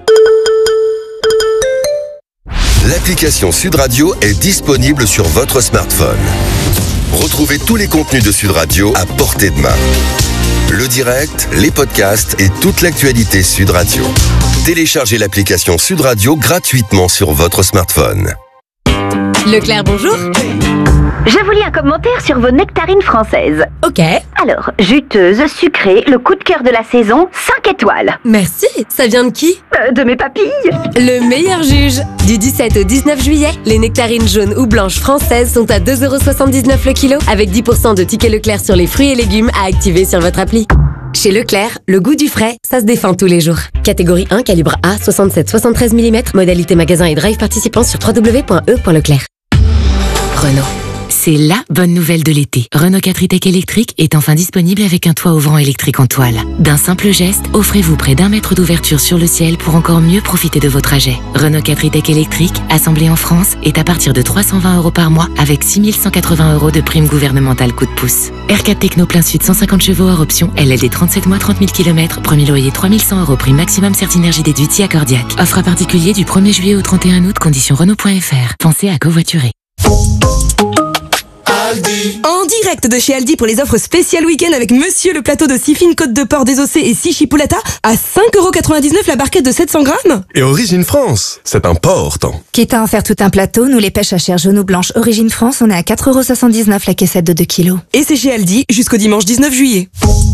L'application Sud Radio est disponible sur votre smartphone. Retrouvez tous les contenus de Sud Radio à portée de main. Le direct, les podcasts et toute l'actualité Sud Radio. Téléchargez l'application Sud Radio gratuitement sur votre smartphone. Leclerc, bonjour. Je vous lis un commentaire sur vos nectarines françaises. Ok. Alors, juteuse, sucrée, le coup de cœur de la saison, 5 étoiles. Merci. Ça vient de qui? De mes papilles. Le meilleur juge. Du 17 au 19 juillet, les nectarines jaunes ou blanches françaises sont à 2,79 € le kilo, avec 10% de tickets Leclerc sur les fruits et légumes à activer sur votre appli. Chez Leclerc, le goût du frais, ça se défend tous les jours. Catégorie 1, calibre A, 67-73 mm, modalité magasin et drive participant sur www.e.leclerc. Renault. C'est la bonne nouvelle de l'été. Renault 4 e-Tech électrique est enfin disponible avec un toit ouvrant électrique en toile. D'un simple geste, offrez-vous près d'1 mètre d'ouverture sur le ciel pour encore mieux profiter de vos trajets. Renault 4 e-Tech électrique, assemblé en France, est à partir de 320 € par mois avec 6 180 € de prime gouvernementale coup de pouce. R4 Techno plein sud 150 chevaux hors option, LLD 37 mois 30 000 km, premier loyer 3100 € prime maximum Certinergie déduite si accordiaque. Offre à particulier du 1er juillet au 31 août, conditions Renault.fr. Pensez à covoiturer. En direct de chez Aldi pour les offres spéciales week-end avec Monsieur le plateau de 6 fines côtes de porc désossées et 6 chipolata à 5,99 € la barquette de 700 grammes. Et Origine France, c'est important. Quitte à en faire tout un plateau, nous les pêches à chair jaune ou blanche Origine France, on est à 4,79 € la caissette de 2 kilos. Et c'est chez Aldi jusqu'au dimanche 19 juillet.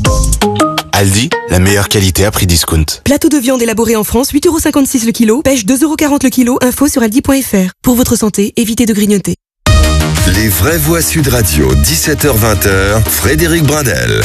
Aldi, la meilleure qualité à prix discount. Plateau de viande élaboré en France, 8,56 € le kilo, pêche 2,40 € le kilo, info sur aldi.fr. Pour votre santé, évitez de grignoter. Les vraies voix Sud Radio, 17h-20h, Frédéric Brindel.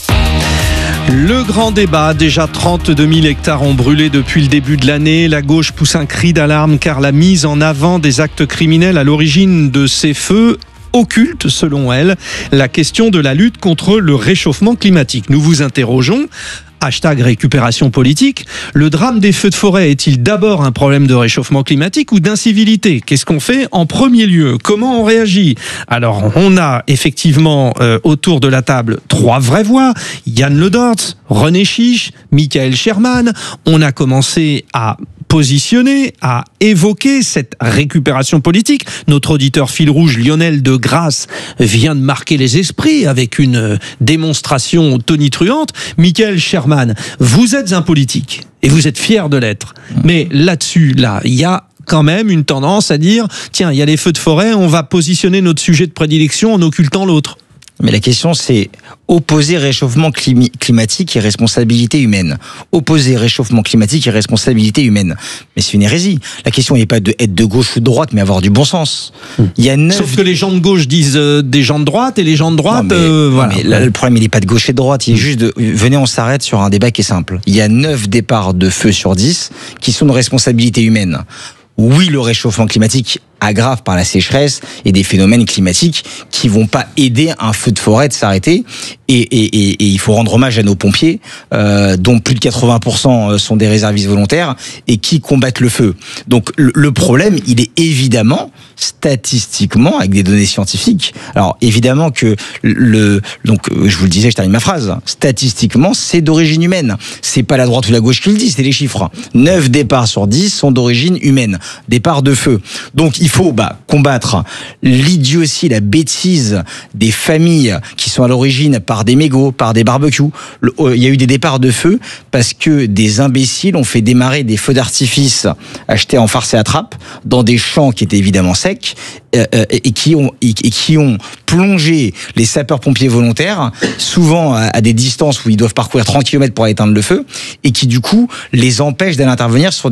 Le grand débat, déjà 32 000 hectares ont brûlé depuis le début de l'année. La gauche pousse un cri d'alarme car la mise en avant des actes criminels à l'origine de ces feux occulte, selon elle, la question de la lutte contre le réchauffement climatique. Nous vous interrogeons. #récupération politique. Le drame des feux de forêt est-il d'abord un problème de réchauffement climatique ou d'incivilité? Qu'est-ce qu'on fait en premier lieu? Comment on réagit? Alors, on a effectivement autour de la table 3 vraies voix. Yann Le Dortz, René Chiche, Michael Sherman. On a commencé à positionner, à évoquer cette récupération politique. Notre auditeur fil rouge, Lionel de Grasse, vient de marquer les esprits avec une démonstration tonitruante. Michael Sherman, vous êtes un politique et vous êtes fier de l'être. Mais là-dessus, il y a quand même une tendance à dire, tiens, il y a les feux de forêt, on va positionner notre sujet de prédilection en occultant l'autre. Mais la question, c'est opposer réchauffement climatique et responsabilité humaine. Opposer réchauffement climatique et responsabilité humaine. Mais c'est une hérésie. La question n'est pas d'être de gauche ou de droite, mais avoir du bon sens. Il y a 9... Sauf que les gens de gauche disent des gens de droite et les gens de droite, voilà. Mais là, le problème, il n'est pas de gauche et de droite. Il est juste venez, on s'arrête sur un débat qui est simple. Il y a 9 départs de feu sur 10 qui sont de responsabilité humaine. Oui, le réchauffement climatique aggrave par la sécheresse et des phénomènes climatiques qui vont pas aider un feu de forêt de s'arrêter. Et il faut rendre hommage à nos pompiers, dont plus de 80% sont des réservistes volontaires et qui combattent le feu. Donc le problème, il est évidemment statistiquement avec des données scientifiques. Alors évidemment que donc je vous le disais, je termine ma phrase. Statistiquement, c'est d'origine humaine. C'est pas la droite ou la gauche qui le dit, c'est les chiffres. 9 départs sur 10 sont d'origine humaine, départs de feu. Donc il faut combattre l'idiotie, la bêtise des familles qui sont à l'origine par des mégots, par des barbecues. Il y a eu des départs de feu parce que des imbéciles ont fait démarrer des feux d'artifice achetés en farce et à trappe dans des champs qui étaient évidemment secs et qui ont plongé les sapeurs-pompiers volontaires, souvent à des distances où ils doivent parcourir 30 km pour éteindre le feu, et qui du coup les empêchent d'aller intervenir sur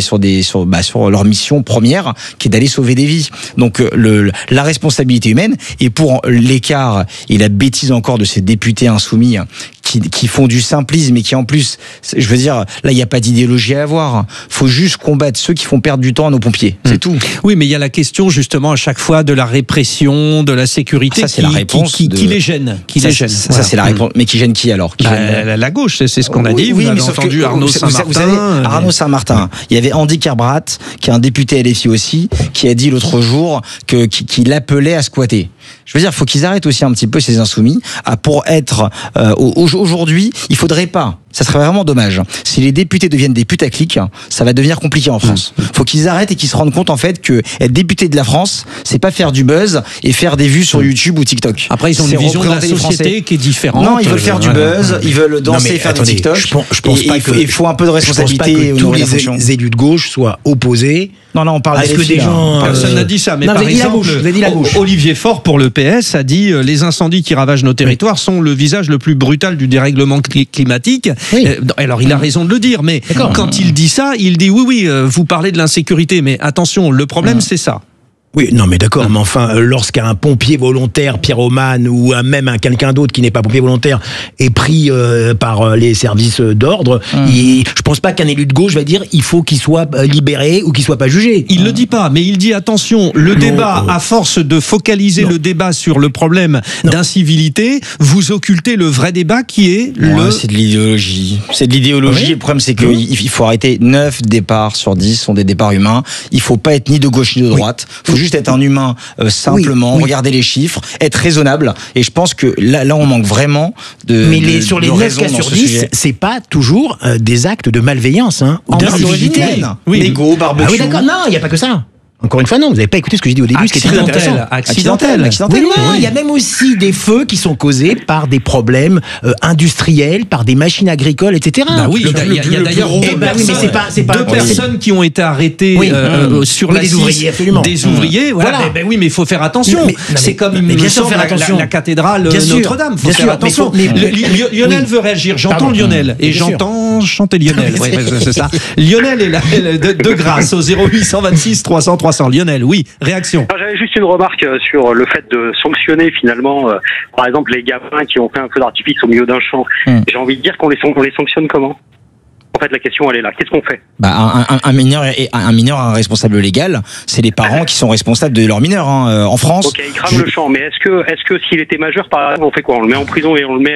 leur mission première, qui est d'aller sauver des vies. Donc la responsabilité humaine, et pour l'écart et la bêtise encore de ces députés insoumis qui font du simplisme et qui en plus, je veux dire, là il n'y a pas d'idéologie à avoir. Faut juste combattre ceux qui font perdre du temps à nos pompiers, c'est tout. Oui, mais il y a la question justement à chaque fois de la répression, de la sécurité, ça, c'est la réponse qui les gêne. Ça c'est la réponse. Mais qui gêne qui alors? La gauche, c'est ce qu'on a dit. Oui, vous avez sauf entendu que, Arnaud Saint-Martin. Vous savez, Arnaud Saint-Martin, il y avait Andy Kerbrat, qui est un député LFI aussi, qui a dit l'autre jour qu'il appelait à squatter. Je veux dire, il faut qu'ils arrêtent aussi un petit peu ces insoumis. Pour être aujourd'hui, il faudrait pas. Ça serait vraiment dommage. Si les députés deviennent des putaclics, ça va devenir compliqué en France. Faut qu'ils arrêtent et qu'ils se rendent compte en fait que être député de la France, c'est pas faire du buzz et faire des vues sur YouTube ou TikTok. Après, ils ont une vision de la société qui est différente. Non, ils veulent faire du buzz, ils veulent danser, faire du TikTok. Je pense pas que il faut un peu de responsabilité. Je pense pas que tous les élus de gauche soient opposés. Non, on parle que des gens. Personne n'a dit ça, mais par exemple, Olivier Faure pour le PS a dit les incendies qui ravagent nos territoires sont le visage le plus brutal du dérèglement climatique. Oui. Alors il a raison de le dire, mais quand il dit ça, il dit oui, vous parlez de l'insécurité, mais attention, le problème c'est ça. Oui, non, mais d'accord, mais enfin, lorsqu'un pompier volontaire, pyromane, ou même quelqu'un d'autre qui n'est pas pompier volontaire est pris par les services d'ordre, je pense pas qu'un élu de gauche va dire il faut qu'il soit libéré ou qu'il soit pas jugé. Il le dit pas, mais il dit attention, le débat, à force de focaliser le débat sur le problème d'incivilité, vous occultez le vrai débat qui est c'est de l'idéologie. C'est de l'idéologie. Oui. Le problème, c'est qu'il faut arrêter 9 départs sur 10 sont des départs humains. Il faut pas être ni de gauche ni de droite. Faut juste être un humain simplement, regarder les chiffres, être raisonnable. Et je pense que là on manque vraiment de. Mais sur les 9 cas sur 10, c'est pas toujours des actes de malveillance, ou d'incivilité. Mégots, barbecue. Ah oui, d'accord. Non, il n'y a pas que ça. Encore une fois, non, vous n'avez pas écouté ce que j'ai dit au début, ce qui était très intéressant. Accidentel. Oui, il y a même aussi des feux qui sont causés par des problèmes industriels, par des machines agricoles, etc. Bah oui, il y a d'ailleurs deux personnes qui ont été arrêtées sur la 6, ouvriers, absolument. Des ouvriers. Voilà. Mais il faut faire attention. C'est comme la cathédrale Notre-Dame. Il faut faire attention. Lionel veut réagir. J'entends Lionel et j'entends chanter Lionel. C'est ça. Lionel est là de grâce au 0826 300 300. Lionel, oui, réaction. J'avais juste une remarque sur le fait de sanctionner finalement, par exemple, les gamins qui ont fait un feu d'artifice au milieu d'un champ. J'ai envie de dire qu'on les sanctionne comment ? En fait, la question, elle est là. Qu'est-ce qu'on fait ? Un mineur a un responsable légal. C'est les parents qui sont responsables de leur mineur en France. Ok, il crame le champ. Mais est-ce que s'il était majeur, par exemple, on fait quoi ? On le met en prison et on le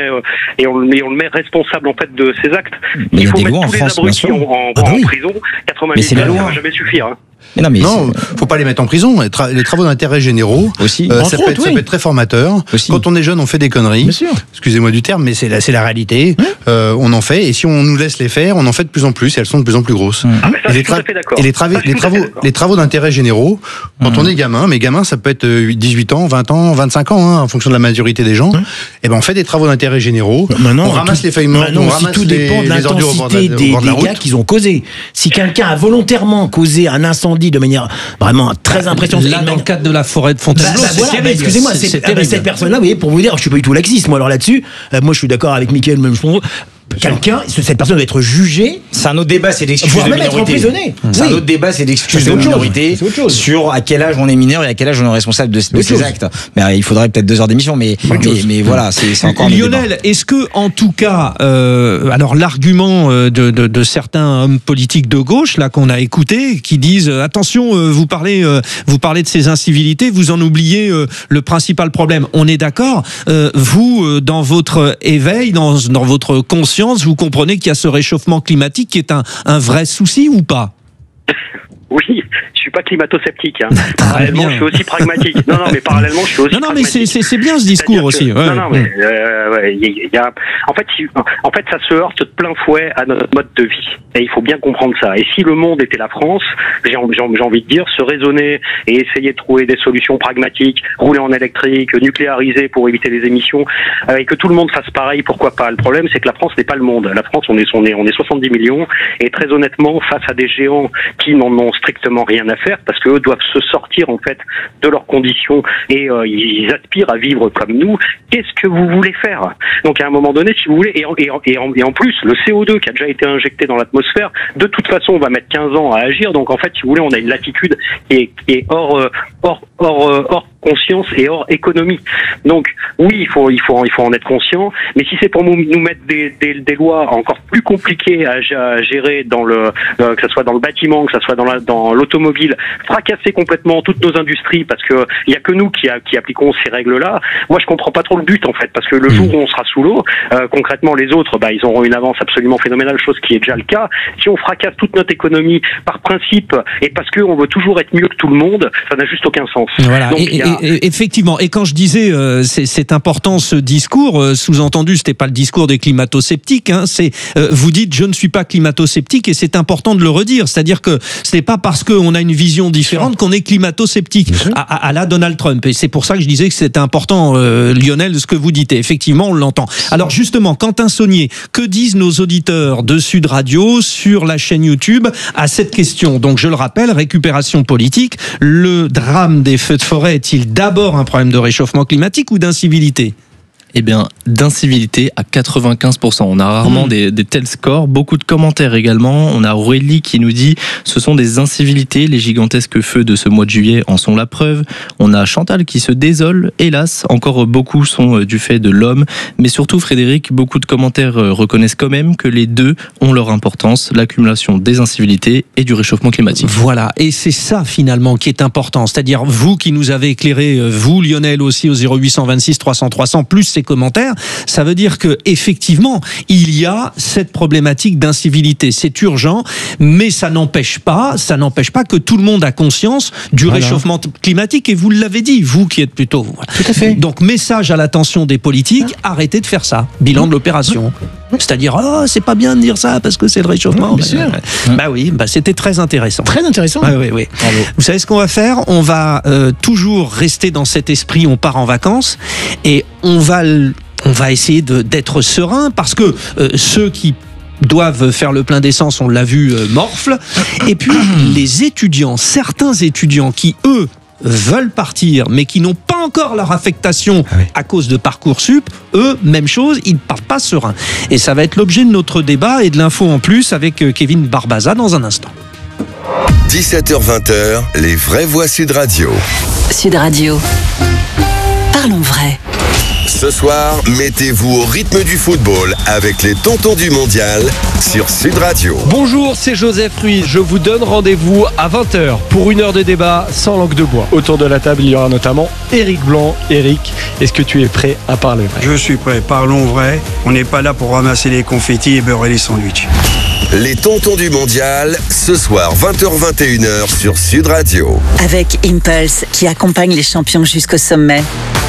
met responsable en fait de ses actes. Mais il faut des mettre lois tous en France, les abrutis en prison. 80 000 balles, ça va jamais suffire. Non, faut pas les mettre en prison. Les travaux d'intérêt généraux, aussi. Ça peut être très formateur. Aussi. Quand on est jeune, on fait des conneries. Bien sûr. Excusez-moi du terme, mais c'est la réalité. On en fait, et si on nous laisse les faire, on en fait de plus en plus, et elles sont de plus en plus grosses. Les travaux d'intérêt généraux, quand on est gamin, mais gamin, ça peut être 18 ans, 20 ans, 25 ans, en fonction de la majorité des gens. Et ben on fait des travaux d'intérêt généraux. On ramasse les feuilles mortes, on ramasse tout dépend de l'intensité des dégâts qu'ils ont causés. Si quelqu'un a volontairement causé un incendie de manière vraiment très impressionnante. Là, dans le cadre de la forêt de Fontainebleau, excusez-moi, cette personne-là, vous voyez, pour vous dire, je suis pas du tout laxiste, moi, alors là-dessus, moi, je suis d'accord avec Mickaël, même je pense. Cette personne doit être jugée. C'est un autre débat, c'est d'excuse de minorité. Être emprisonné. C'est un autre débat, c'est d'excuse de minorité sur à quel âge on est mineur et à quel âge on est responsable de ces actes. Mais il faudrait peut-être 2 heures d'émission, mais voilà, c'est encore un Lionel, débat. est-ce que, en tout cas, alors l'argument de certains hommes politiques de gauche, là, qu'on a écouté, qui disent, attention, vous parlez de ces incivilités, vous en oubliez le principal problème. On est d'accord, vous, dans votre éveil, dans votre conscience, vous comprenez qu'il y a ce réchauffement climatique qui est un vrai souci ou pas ? Oui. je suis pas climato-sceptique. Hein. Parallèlement, je suis aussi pragmatique. Non, mais parallèlement, je suis aussi pragmatique. Non, mais c'est bien ce discours aussi. Ouais, non, mais en fait, ça se heurte de plein fouet à notre mode de vie. Et il faut bien comprendre ça. Et si le monde était la France, j'ai envie de dire, se raisonner et essayer de trouver des solutions pragmatiques, rouler en électrique, nucléariser pour éviter les émissions, et que tout le monde fasse pareil, pourquoi pas. Le problème, c'est que la France n'est pas le monde. La France, on est 70 millions, et très honnêtement, face à des géants qui n'en ont strictement rien à faire, parce qu'eux doivent se sortir en fait de leurs conditions et ils aspirent à vivre comme nous. Qu'est-ce que vous voulez faire? Donc à un moment donné, si vous voulez, et en plus, le CO2 qui a déjà été injecté dans l'atmosphère, de toute façon, on va mettre 15 ans à agir. Donc en fait, si vous voulez, on a une latitude qui est hors conscience et hors économie. Donc oui, il faut en être conscient. Mais si c'est pour nous mettre des lois encore plus compliquées à gérer dans que ce soit dans le bâtiment, que ce soit dans l'automobile, fracasser complètement toutes nos industries parce que il y a que nous qui appliquons ces règles-là. Moi, je comprends pas trop le but en fait, parce que le jour où on sera sous l'eau, concrètement, les autres, ils auront une avance absolument phénoménale, chose qui est déjà le cas. Si on fracasse toute notre économie par principe et parce qu'on veut toujours être mieux que tout le monde, ça n'a juste aucun sens. Voilà. Donc, et effectivement. Et quand je disais c'est important ce discours, sous-entendu, c'était pas le discours des climato-sceptiques. Hein, vous dites je ne suis pas climato-sceptique et c'est important de le redire. C'est-à-dire que ce n'est pas parce qu'on a une vision différente qu'on est climato-sceptique à la Donald Trump. Et c'est pour ça que je disais que c'était important, Lionel, ce que vous dites. Et effectivement, on l'entend. Alors justement, Quentin Saunier, que disent nos auditeurs de Sud Radio sur la chaîne YouTube à cette question? Donc je le rappelle, récupération politique, le drame des feux de forêt est-il d'abord un problème de réchauffement climatique ou d'incivilité? Eh bien, d'incivilité à 95%. On a rarement des tels scores. Beaucoup de commentaires également. On a Aurélie qui nous dit ce sont des incivilités. Les gigantesques feux de ce mois de juillet en sont la preuve. On a Chantal qui se désole. Hélas, encore beaucoup sont du fait de l'homme. Mais surtout, Frédéric, beaucoup de commentaires reconnaissent quand même que les deux ont leur importance. L'accumulation des incivilités et du réchauffement climatique. Voilà. Et c'est ça finalement qui est important. C'est-à-dire vous qui nous avez éclairé, vous Lionel aussi au 0826 300 300 plus ces commentaires, ça veut dire que effectivement il y a cette problématique d'incivilité. C'est urgent, mais ça n'empêche pas que tout le monde a conscience du réchauffement climatique. Et vous l'avez dit, vous qui êtes plutôt. Tout à fait. Donc message à l'attention des politiques, arrêtez de faire ça. Bilan de l'opération. C'est-à-dire, c'est pas bien de dire ça parce que c'est le réchauffement. Bien sûr. C'était très intéressant. Très intéressant. Oui. Vous savez ce qu'on va faire? On va toujours rester dans cet esprit, on part en vacances et on va essayer d'être serein parce que ceux qui doivent faire le plein d'essence, on l'a vu, morflent. Et puis, les étudiants, certains étudiants qui, eux, veulent partir, mais qui n'ont pas encore leur affectation à cause de Parcoursup, eux, même chose, ils ne partent pas serein. Et ça va être l'objet de notre débat et de l'info en plus avec Kevin Barbaza dans un instant. 17h-20h, les vraies voix Sud Radio. Sud Radio. Parlons vrai. Ce soir, mettez-vous au rythme du football avec les tontons du mondial sur Sud Radio. Bonjour, c'est Joseph Ruiz. Je vous donne rendez-vous à 20h pour une heure de débat sans langue de bois. Autour de la table, il y aura notamment Éric Blanc. Éric, est-ce que tu es prêt à parler vrai? Je suis prêt. Parlons vrai. On n'est pas là pour ramasser les confettis et beurrer les sandwichs. Les tontons du mondial, ce soir 20h-21h sur Sud Radio. Avec Impulse qui accompagne les champions jusqu'au sommet.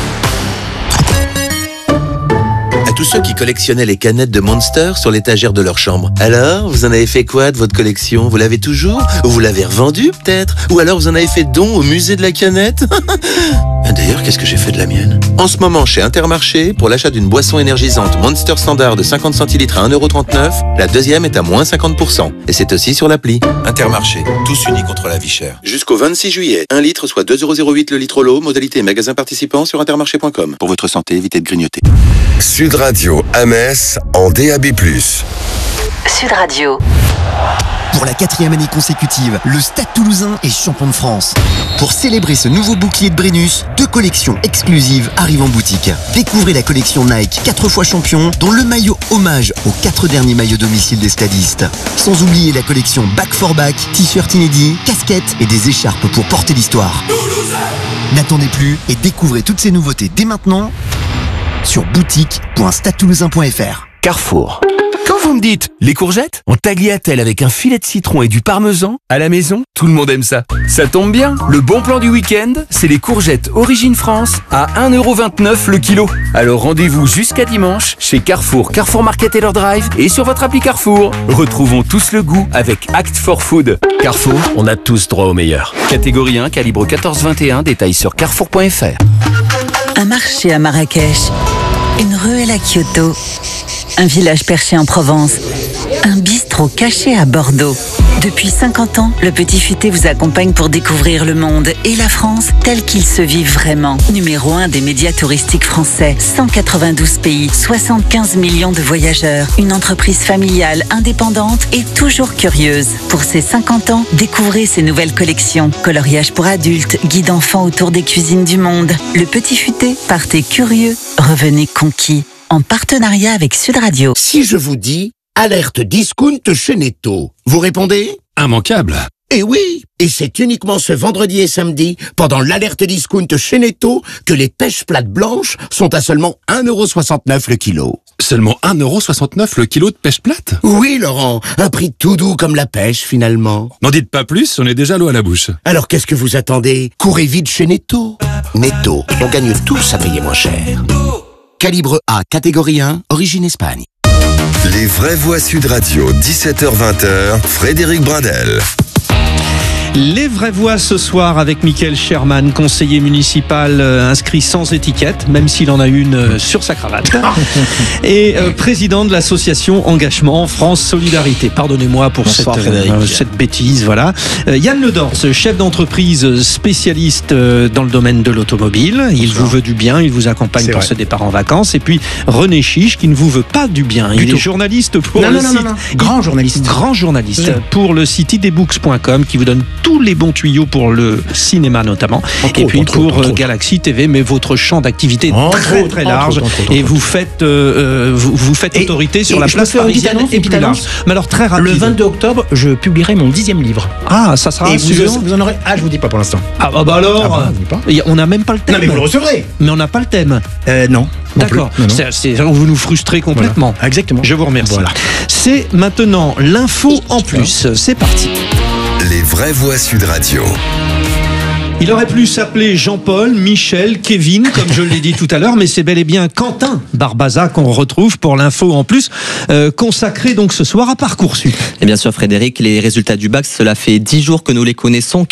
À tous ceux qui collectionnaient les canettes de Monster sur l'étagère de leur chambre. Alors, vous en avez fait quoi de votre collection? Vous l'avez toujours? Ou vous l'avez revendue peut-être? Ou alors vous en avez fait don au musée de la canette? D'ailleurs, qu'est-ce que j'ai fait de la mienne? En ce moment, chez Intermarché, pour l'achat d'une boisson énergisante Monster Standard de 50 centilitres à 1,39€, la deuxième est à moins 50%. Et c'est aussi sur l'appli. Intermarché, tous unis contre la vie chère. Jusqu'au 26 juillet, 1 litre soit 2,08€ le litre l'eau, modalité magasin participant sur intermarché.com. Pour votre santé, évitez de grignoter. Sud Radio à Metz en DAB+. Sud Radio. Pour la 4e année consécutive, le Stade Toulousain est champion de France. Pour célébrer ce nouveau bouclier de Brennus, 2 collections exclusives arrivent en boutique. Découvrez la collection Nike 4 fois champion, dont le maillot hommage aux 4 derniers maillots domicile des stadistes. Sans oublier la collection Back for Back, t-shirt inédits, casquettes et des écharpes pour porter l'histoire. N'attendez plus et découvrez toutes ces nouveautés dès maintenant sur boutique.stadetoulousain.fr. Carrefour. Quand vous me dites, les courgettes en tagliatelle avec un filet de citron et du parmesan, à la maison, tout le monde aime ça. Ça tombe bien, le bon plan du week-end, c'est les courgettes Origine France à 1,29€ le kilo. Alors rendez-vous jusqu'à dimanche chez Carrefour, Carrefour Market et leur drive et sur votre appli Carrefour. Retrouvons tous le goût avec Act for Food. Carrefour, on a tous droit au meilleur. Catégorie 1, calibre 14-21, détails sur carrefour.fr. Un marché à Marrakech, une ruelle à Kyoto, un village perché en Provence, un bistrot caché à Bordeaux. Depuis 50 ans, le Petit Futé vous accompagne pour découvrir le monde et la France tel qu'il se vit vraiment. Numéro 1 des médias touristiques français, 192 pays, 75 millions de voyageurs, une entreprise familiale, indépendante et toujours curieuse. Pour ses 50 ans, découvrez ses nouvelles collections. Coloriage pour adultes, guide enfants autour des cuisines du monde. Le Petit Futé, partez curieux, revenez conquis. En partenariat avec Sud Radio. Si je vous dis alerte discount chez Netto, vous répondez ? Immanquable. Eh oui, et c'est uniquement ce vendredi et samedi, pendant l'alerte discount chez Netto, que les pêches plates blanches sont à seulement 1,69€ le kilo. Seulement 1,69€ le kilo de pêche plate ? Oui, Laurent, un prix tout doux comme la pêche, finalement. N'en dites pas plus, on est déjà l'eau à la bouche. Alors qu'est-ce que vous attendez ? Courez vite chez Netto. Netto, on gagne tous à payer moins cher. Calibre A, catégorie 1, origine Espagne. Les vraies voix Sud Radio, 17h-20h, Frédéric Brindel. Les vraies voix ce soir avec Michael Sherman, conseiller municipal inscrit sans étiquette, même s'il en a une sur sa cravate, et président de l'association Engagement France Solidarité. Pardonnez-moi pour cette bêtise, voilà. Yann Ledors, chef d'entreprise spécialiste dans le domaine de l'automobile. Il vous veut du bien, il vous accompagne pour ce départ en vacances. Et puis René Chiche qui ne vous veut pas du bien. Il est journaliste pour le site. Grand journaliste. Grand journaliste pour le site idbooks.com qui vous donne tous les bons tuyaux pour le cinéma notamment, et puis pour Galaxy TV, mais votre champ d'activité est très large, et vous faites autorité sur la place parisienne et plus large. Mais alors très rapide. Le 22 octobre, je publierai mon 10e livre. Ah, ça sera. Et vous en aurez. Ah, je vous dis pas pour l'instant. Ah bah alors. On n'a même pas le thème. Non mais vous le recevrez. Mais on n'a pas le thème. Non. D'accord. Vous nous frustrez complètement. Voilà. Exactement. Je vous remercie. Voilà. C'est maintenant l'info en plus. C'est parti. Les vraies voix Sud Radio. Il aurait pu s'appeler Jean-Paul, Michel, Kevin, comme je l'ai dit tout à l'heure, mais c'est bel et bien Quentin Barbaza qu'on retrouve pour l'info en plus, consacré donc ce soir à Parcoursup. Et bien sûr Frédéric, les résultats du bac, cela fait 10 jours que nous les connaissons,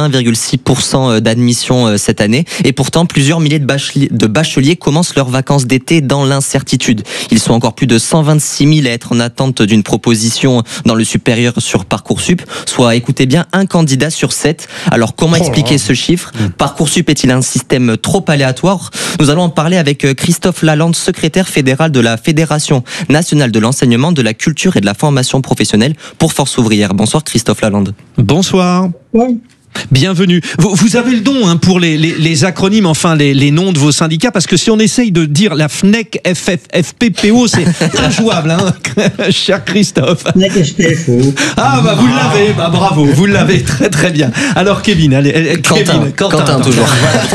80,6% d'admission cette année, et pourtant plusieurs milliers de bacheliers commencent leurs vacances d'été dans l'incertitude. Ils sont encore plus de 126 000 à être en attente d'une proposition dans le supérieur sur Parcoursup, soit, écoutez bien, un candidat sur 7. Alors comment expliquer ce chiffre ? Parcoursup est-il un système trop aléatoire ? Nous allons en parler avec Christophe Lalande, secrétaire fédéral de la Fédération nationale de l'enseignement, de la culture et de la formation professionnelle pour Force ouvrière. Bonsoir Christophe Lalande. Bonsoir. Oui. Bienvenue. Vous avez le don pour les acronymes, enfin les noms de vos syndicats, parce que si on essaye de dire la FNEC, FFPO, c'est injouable, cher Christophe. FNEC, FPFO. Ah bah vous l'avez, bravo, vous l'avez très très bien. Alors Kevin, Quentin toujours.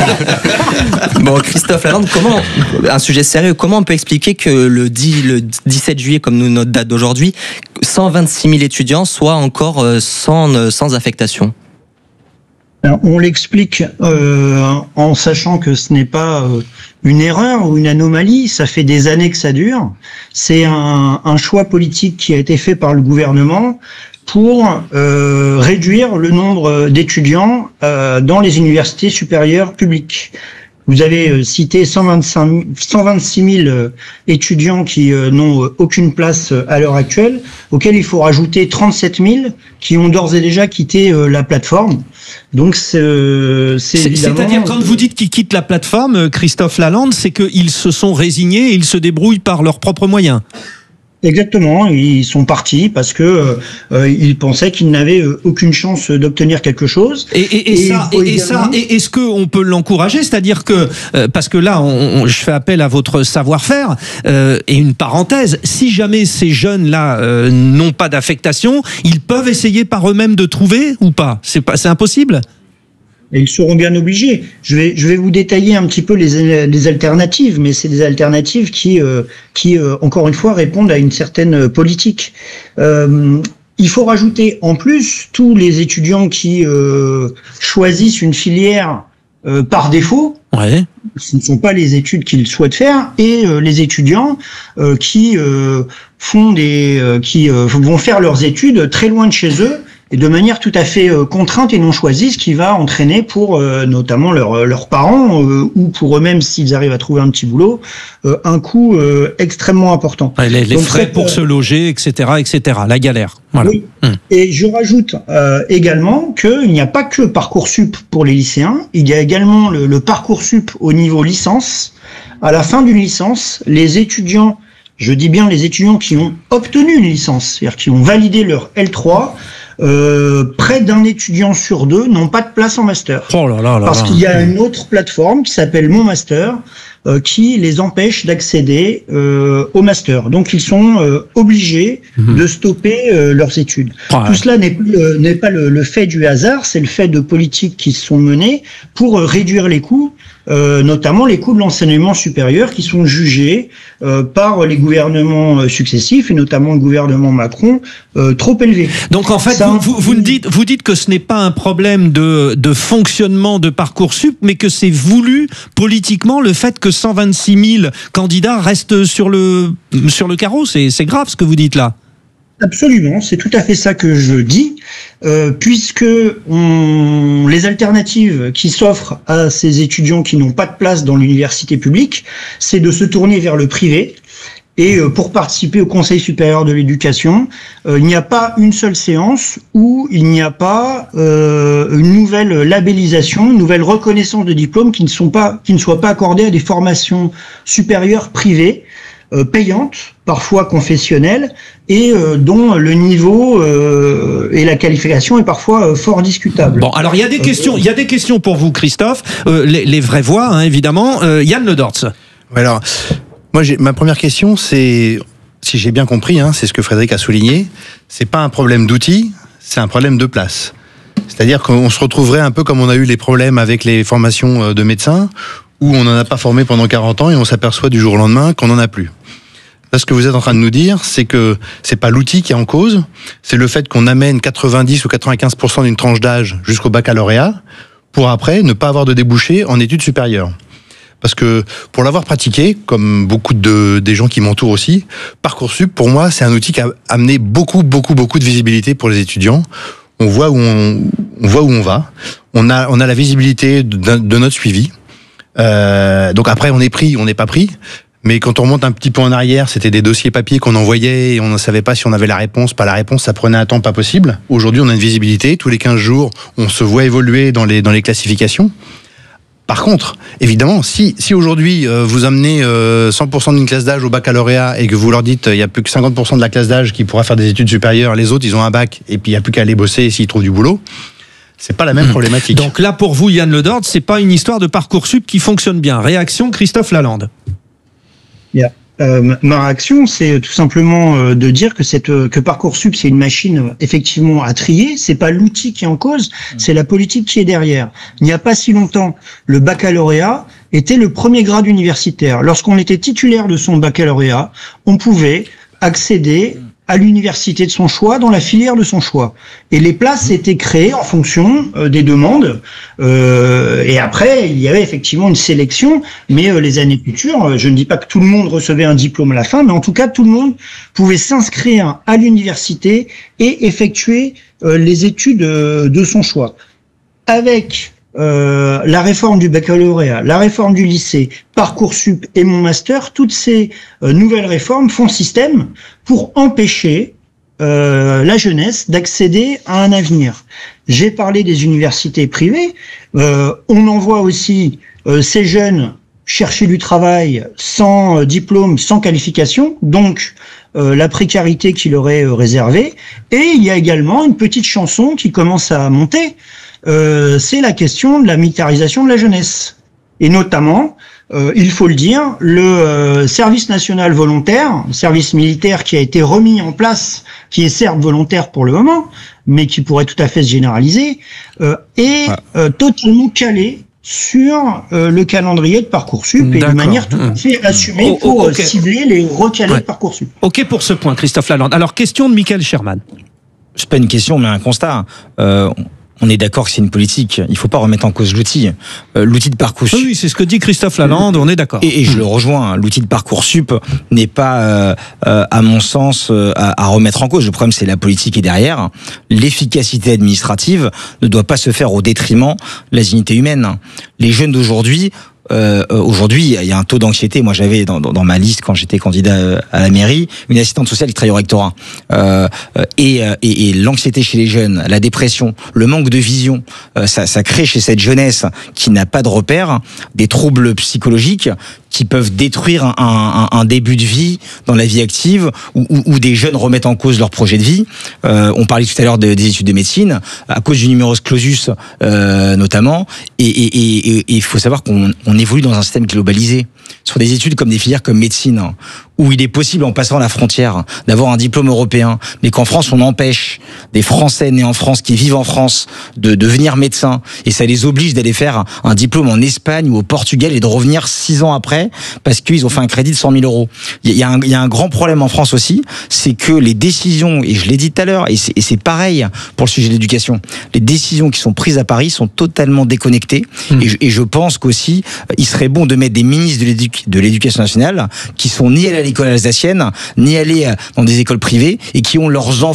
Bon Christophe Lalande, un sujet sérieux, comment on peut expliquer que le 17 juillet, comme nous notre date d'aujourd'hui, 126 000 étudiants soient encore sans affectation ? Alors, on l'explique en sachant que ce n'est pas une erreur ou une anomalie, ça fait des années que ça dure. C'est un choix politique qui a été fait par le gouvernement pour réduire le nombre d'étudiants dans les universités supérieures publiques. Vous avez cité 126 000 étudiants qui n'ont aucune place à l'heure actuelle, auxquels il faut rajouter 37 000 qui ont d'ores et déjà quitté la plateforme. Donc c'est-à-dire quand vous dites qu'ils quittent la plateforme, Christophe Lalande, c'est qu'ils se sont résignés et ils se débrouillent par leurs propres moyens. Exactement, ils sont partis parce que ils pensaient qu'ils n'avaient aucune chance d'obtenir quelque chose. Et est-ce qu'on peut l'encourager, c'est-à-dire que parce que là, je fais appel à votre savoir-faire et une parenthèse, si jamais ces jeunes-là n'ont pas d'affectation, ils peuvent essayer par eux-mêmes de trouver ou pas ? C'est impossible ? Et ils seront bien obligés. Je vais vous détailler un petit peu les alternatives, mais c'est des alternatives qui encore une fois répondent à une certaine politique. Il faut rajouter en plus tous les étudiants qui choisissent une filière par défaut. Ouais. Ce ne sont pas les études qu'ils souhaitent faire, et les étudiants qui vont faire leurs études très loin de chez eux et de manière tout à fait contrainte et non choisie, ce qui va entraîner pour notamment leurs parents ou pour eux-mêmes s'ils arrivent à trouver un petit boulot, un coût extrêmement important. Ouais, les frais pour se loger, etc., la galère. Voilà. Oui. Et je rajoute également qu'il n'y a pas que Parcoursup pour les lycéens, il y a également le Parcoursup au niveau licence. À la fin d'une licence, les étudiants, je dis bien les étudiants qui ont obtenu une licence, c'est-à-dire qui ont validé leur L3, près d'un étudiant sur deux n'ont pas de place en master. Parce qu'il y a une autre plateforme qui s'appelle Mon Master, qui les empêche d'accéder au master. Donc ils sont obligés de stopper leurs études. Tout cela n'est pas le fait du hasard, c'est le fait de politiques qui sont menées pour réduire les coûts, notamment les coûts de l'enseignement supérieur qui sont jugés par les gouvernements successifs et notamment le gouvernement Macron trop élevés. Donc en fait, vous dites que ce n'est pas un problème de fonctionnement de Parcoursup, mais que c'est voulu politiquement, le fait que 126 000 candidats restent sur le carreau. C'est grave ce que vous dites là. Absolument, c'est tout à fait ça que je dis, puisque les alternatives qui s'offrent à ces étudiants qui n'ont pas de place dans l'université publique, c'est de se tourner vers le privé. Et pour participer au Conseil supérieur de l'éducation, il n'y a pas une seule séance où il n'y a pas une nouvelle labellisation, une nouvelle reconnaissance de diplômes qui ne soient pas accordées à des formations supérieures privées, payantes, parfois confessionnelles, et dont le niveau et la qualification est parfois fort discutable. Bon, alors il y a des questions pour vous, Christophe, les vraies voix, hein, évidemment. Yann Le Dortz. Alors, moi, ma première question, c'est, si j'ai bien compris, hein, c'est ce que Frédéric a souligné, c'est pas un problème d'outils, c'est un problème de place. C'est-à-dire qu'on se retrouverait un peu comme on a eu les problèmes avec les formations de médecins, où on n'en a pas formé pendant 40 ans et on s'aperçoit du jour au lendemain qu'on n'en a plus. Là, ce que vous êtes en train de nous dire, c'est que c'est pas l'outil qui est en cause, c'est le fait qu'on amène 90 ou 95% d'une tranche d'âge jusqu'au baccalauréat, pour après ne pas avoir de débouchés en études supérieures. Parce que pour l'avoir pratiqué, comme beaucoup des gens qui m'entourent aussi, Parcoursup, pour moi, c'est un outil qui a amené beaucoup de visibilité pour les étudiants. On voit où on va. On a la visibilité de notre suivi. Donc après, on est pris, on n'est pas pris. Mais quand on remonte un petit peu en arrière, c'était des dossiers papier qu'on envoyait et on ne savait pas si on avait la réponse, pas la réponse, ça prenait un temps pas possible. Aujourd'hui, on a une visibilité. Tous les 15 jours, on se voit évoluer dans les classifications. Par contre, évidemment, si aujourd'hui vous amenez 100% d'une classe d'âge au baccalauréat et que vous leur dites il y a plus que 50% de la classe d'âge qui pourra faire des études supérieures, les autres ils ont un bac et puis il n'y a plus qu'à aller bosser s'ils trouvent du boulot, c'est pas la même problématique. Donc là pour vous, Yann Le Dortz, c'est pas une histoire de Parcoursup qui fonctionne bien. Réaction, Christophe Lalande. Yeah. Ma réaction, c'est tout simplement de dire que Parcoursup, c'est une machine effectivement à trier. C'est pas l'outil qui est en cause, c'est la politique qui est derrière. Il n'y a pas si longtemps, le baccalauréat était le premier grade universitaire. Lorsqu'on était titulaire de son baccalauréat, on pouvait accéder à l'université de son choix, dans la filière de son choix. Et les places étaient créées en fonction des demandes. Et après, il y avait effectivement une sélection. Mais les années futures, je ne dis pas que tout le monde recevait un diplôme à la fin, mais en tout cas, tout le monde pouvait s'inscrire à l'université et effectuer les études de son choix. Avec la réforme du baccalauréat, la réforme du lycée, Parcoursup et Mon Master, toutes ces nouvelles réformes font système pour empêcher la jeunesse d'accéder à un avenir. J'ai parlé des universités privées, on envoie aussi ces jeunes chercher du travail sans diplôme, sans qualification, donc la précarité qui leur est réservée. Et il y a également une petite chanson qui commence à monter, c'est la question de la militarisation de la jeunesse. Et notamment, il faut le dire, le service national volontaire, le service militaire qui a été remis en place, qui est certes volontaire pour le moment, mais qui pourrait tout à fait se généraliser, est totalement calé sur le calendrier de Parcoursup et de manière tout à fait assumée pour cibler les recalés de Parcoursup. Ok pour ce point, Christophe Lalande. Alors, question de Michael Sherman. C'est pas une question, mais un constat. On est d'accord que c'est une politique. Il faut pas remettre en cause l'outil. L'outil de Parcoursup. Oui, c'est ce que dit Christophe Lalande. On est d'accord. Et je le rejoins. L'outil de Parcoursup n'est pas, à mon sens, à remettre en cause. Le problème, c'est la politique qui est derrière. L'efficacité administrative ne doit pas se faire au détriment de la dignité humaine. Les jeunes d'aujourd'hui. Aujourd'hui, il y a un taux d'anxiété. Moi, j'avais dans ma liste quand j'étais candidat à la mairie une assistante sociale qui travaille au rectorat. Et l'anxiété chez les jeunes, la dépression, le manque de vision, ça crée chez cette jeunesse qui n'a pas de repères des troubles psychologiques qui peuvent détruire un début de vie dans la vie active où des jeunes remettent en cause leur projet de vie. On parlait tout à l'heure des études de médecine à cause du numerus clausus notamment. Et il faut savoir qu'on évolue dans un système globalisé sur des études comme des filières comme médecine où il est possible en passant la frontière d'avoir un diplôme européen, mais qu'en France on empêche des Français nés en France qui vivent en France de devenir médecins et ça les oblige d'aller faire un diplôme en Espagne ou au Portugal et de revenir 6 ans après parce qu'ils ont fait un crédit de 100 000 euros. Il y a un grand problème en France aussi, c'est que les décisions, et je l'ai dit tout à l'heure, et c'est pareil pour le sujet de l'éducation, les décisions qui sont prises à Paris sont totalement déconnectées et je pense qu'aussi il serait bon de mettre des ministres de l'éducation nationale qui sont ni allés à l'école alsacienne, ni allés dans des écoles privées et qui ont leurs enfants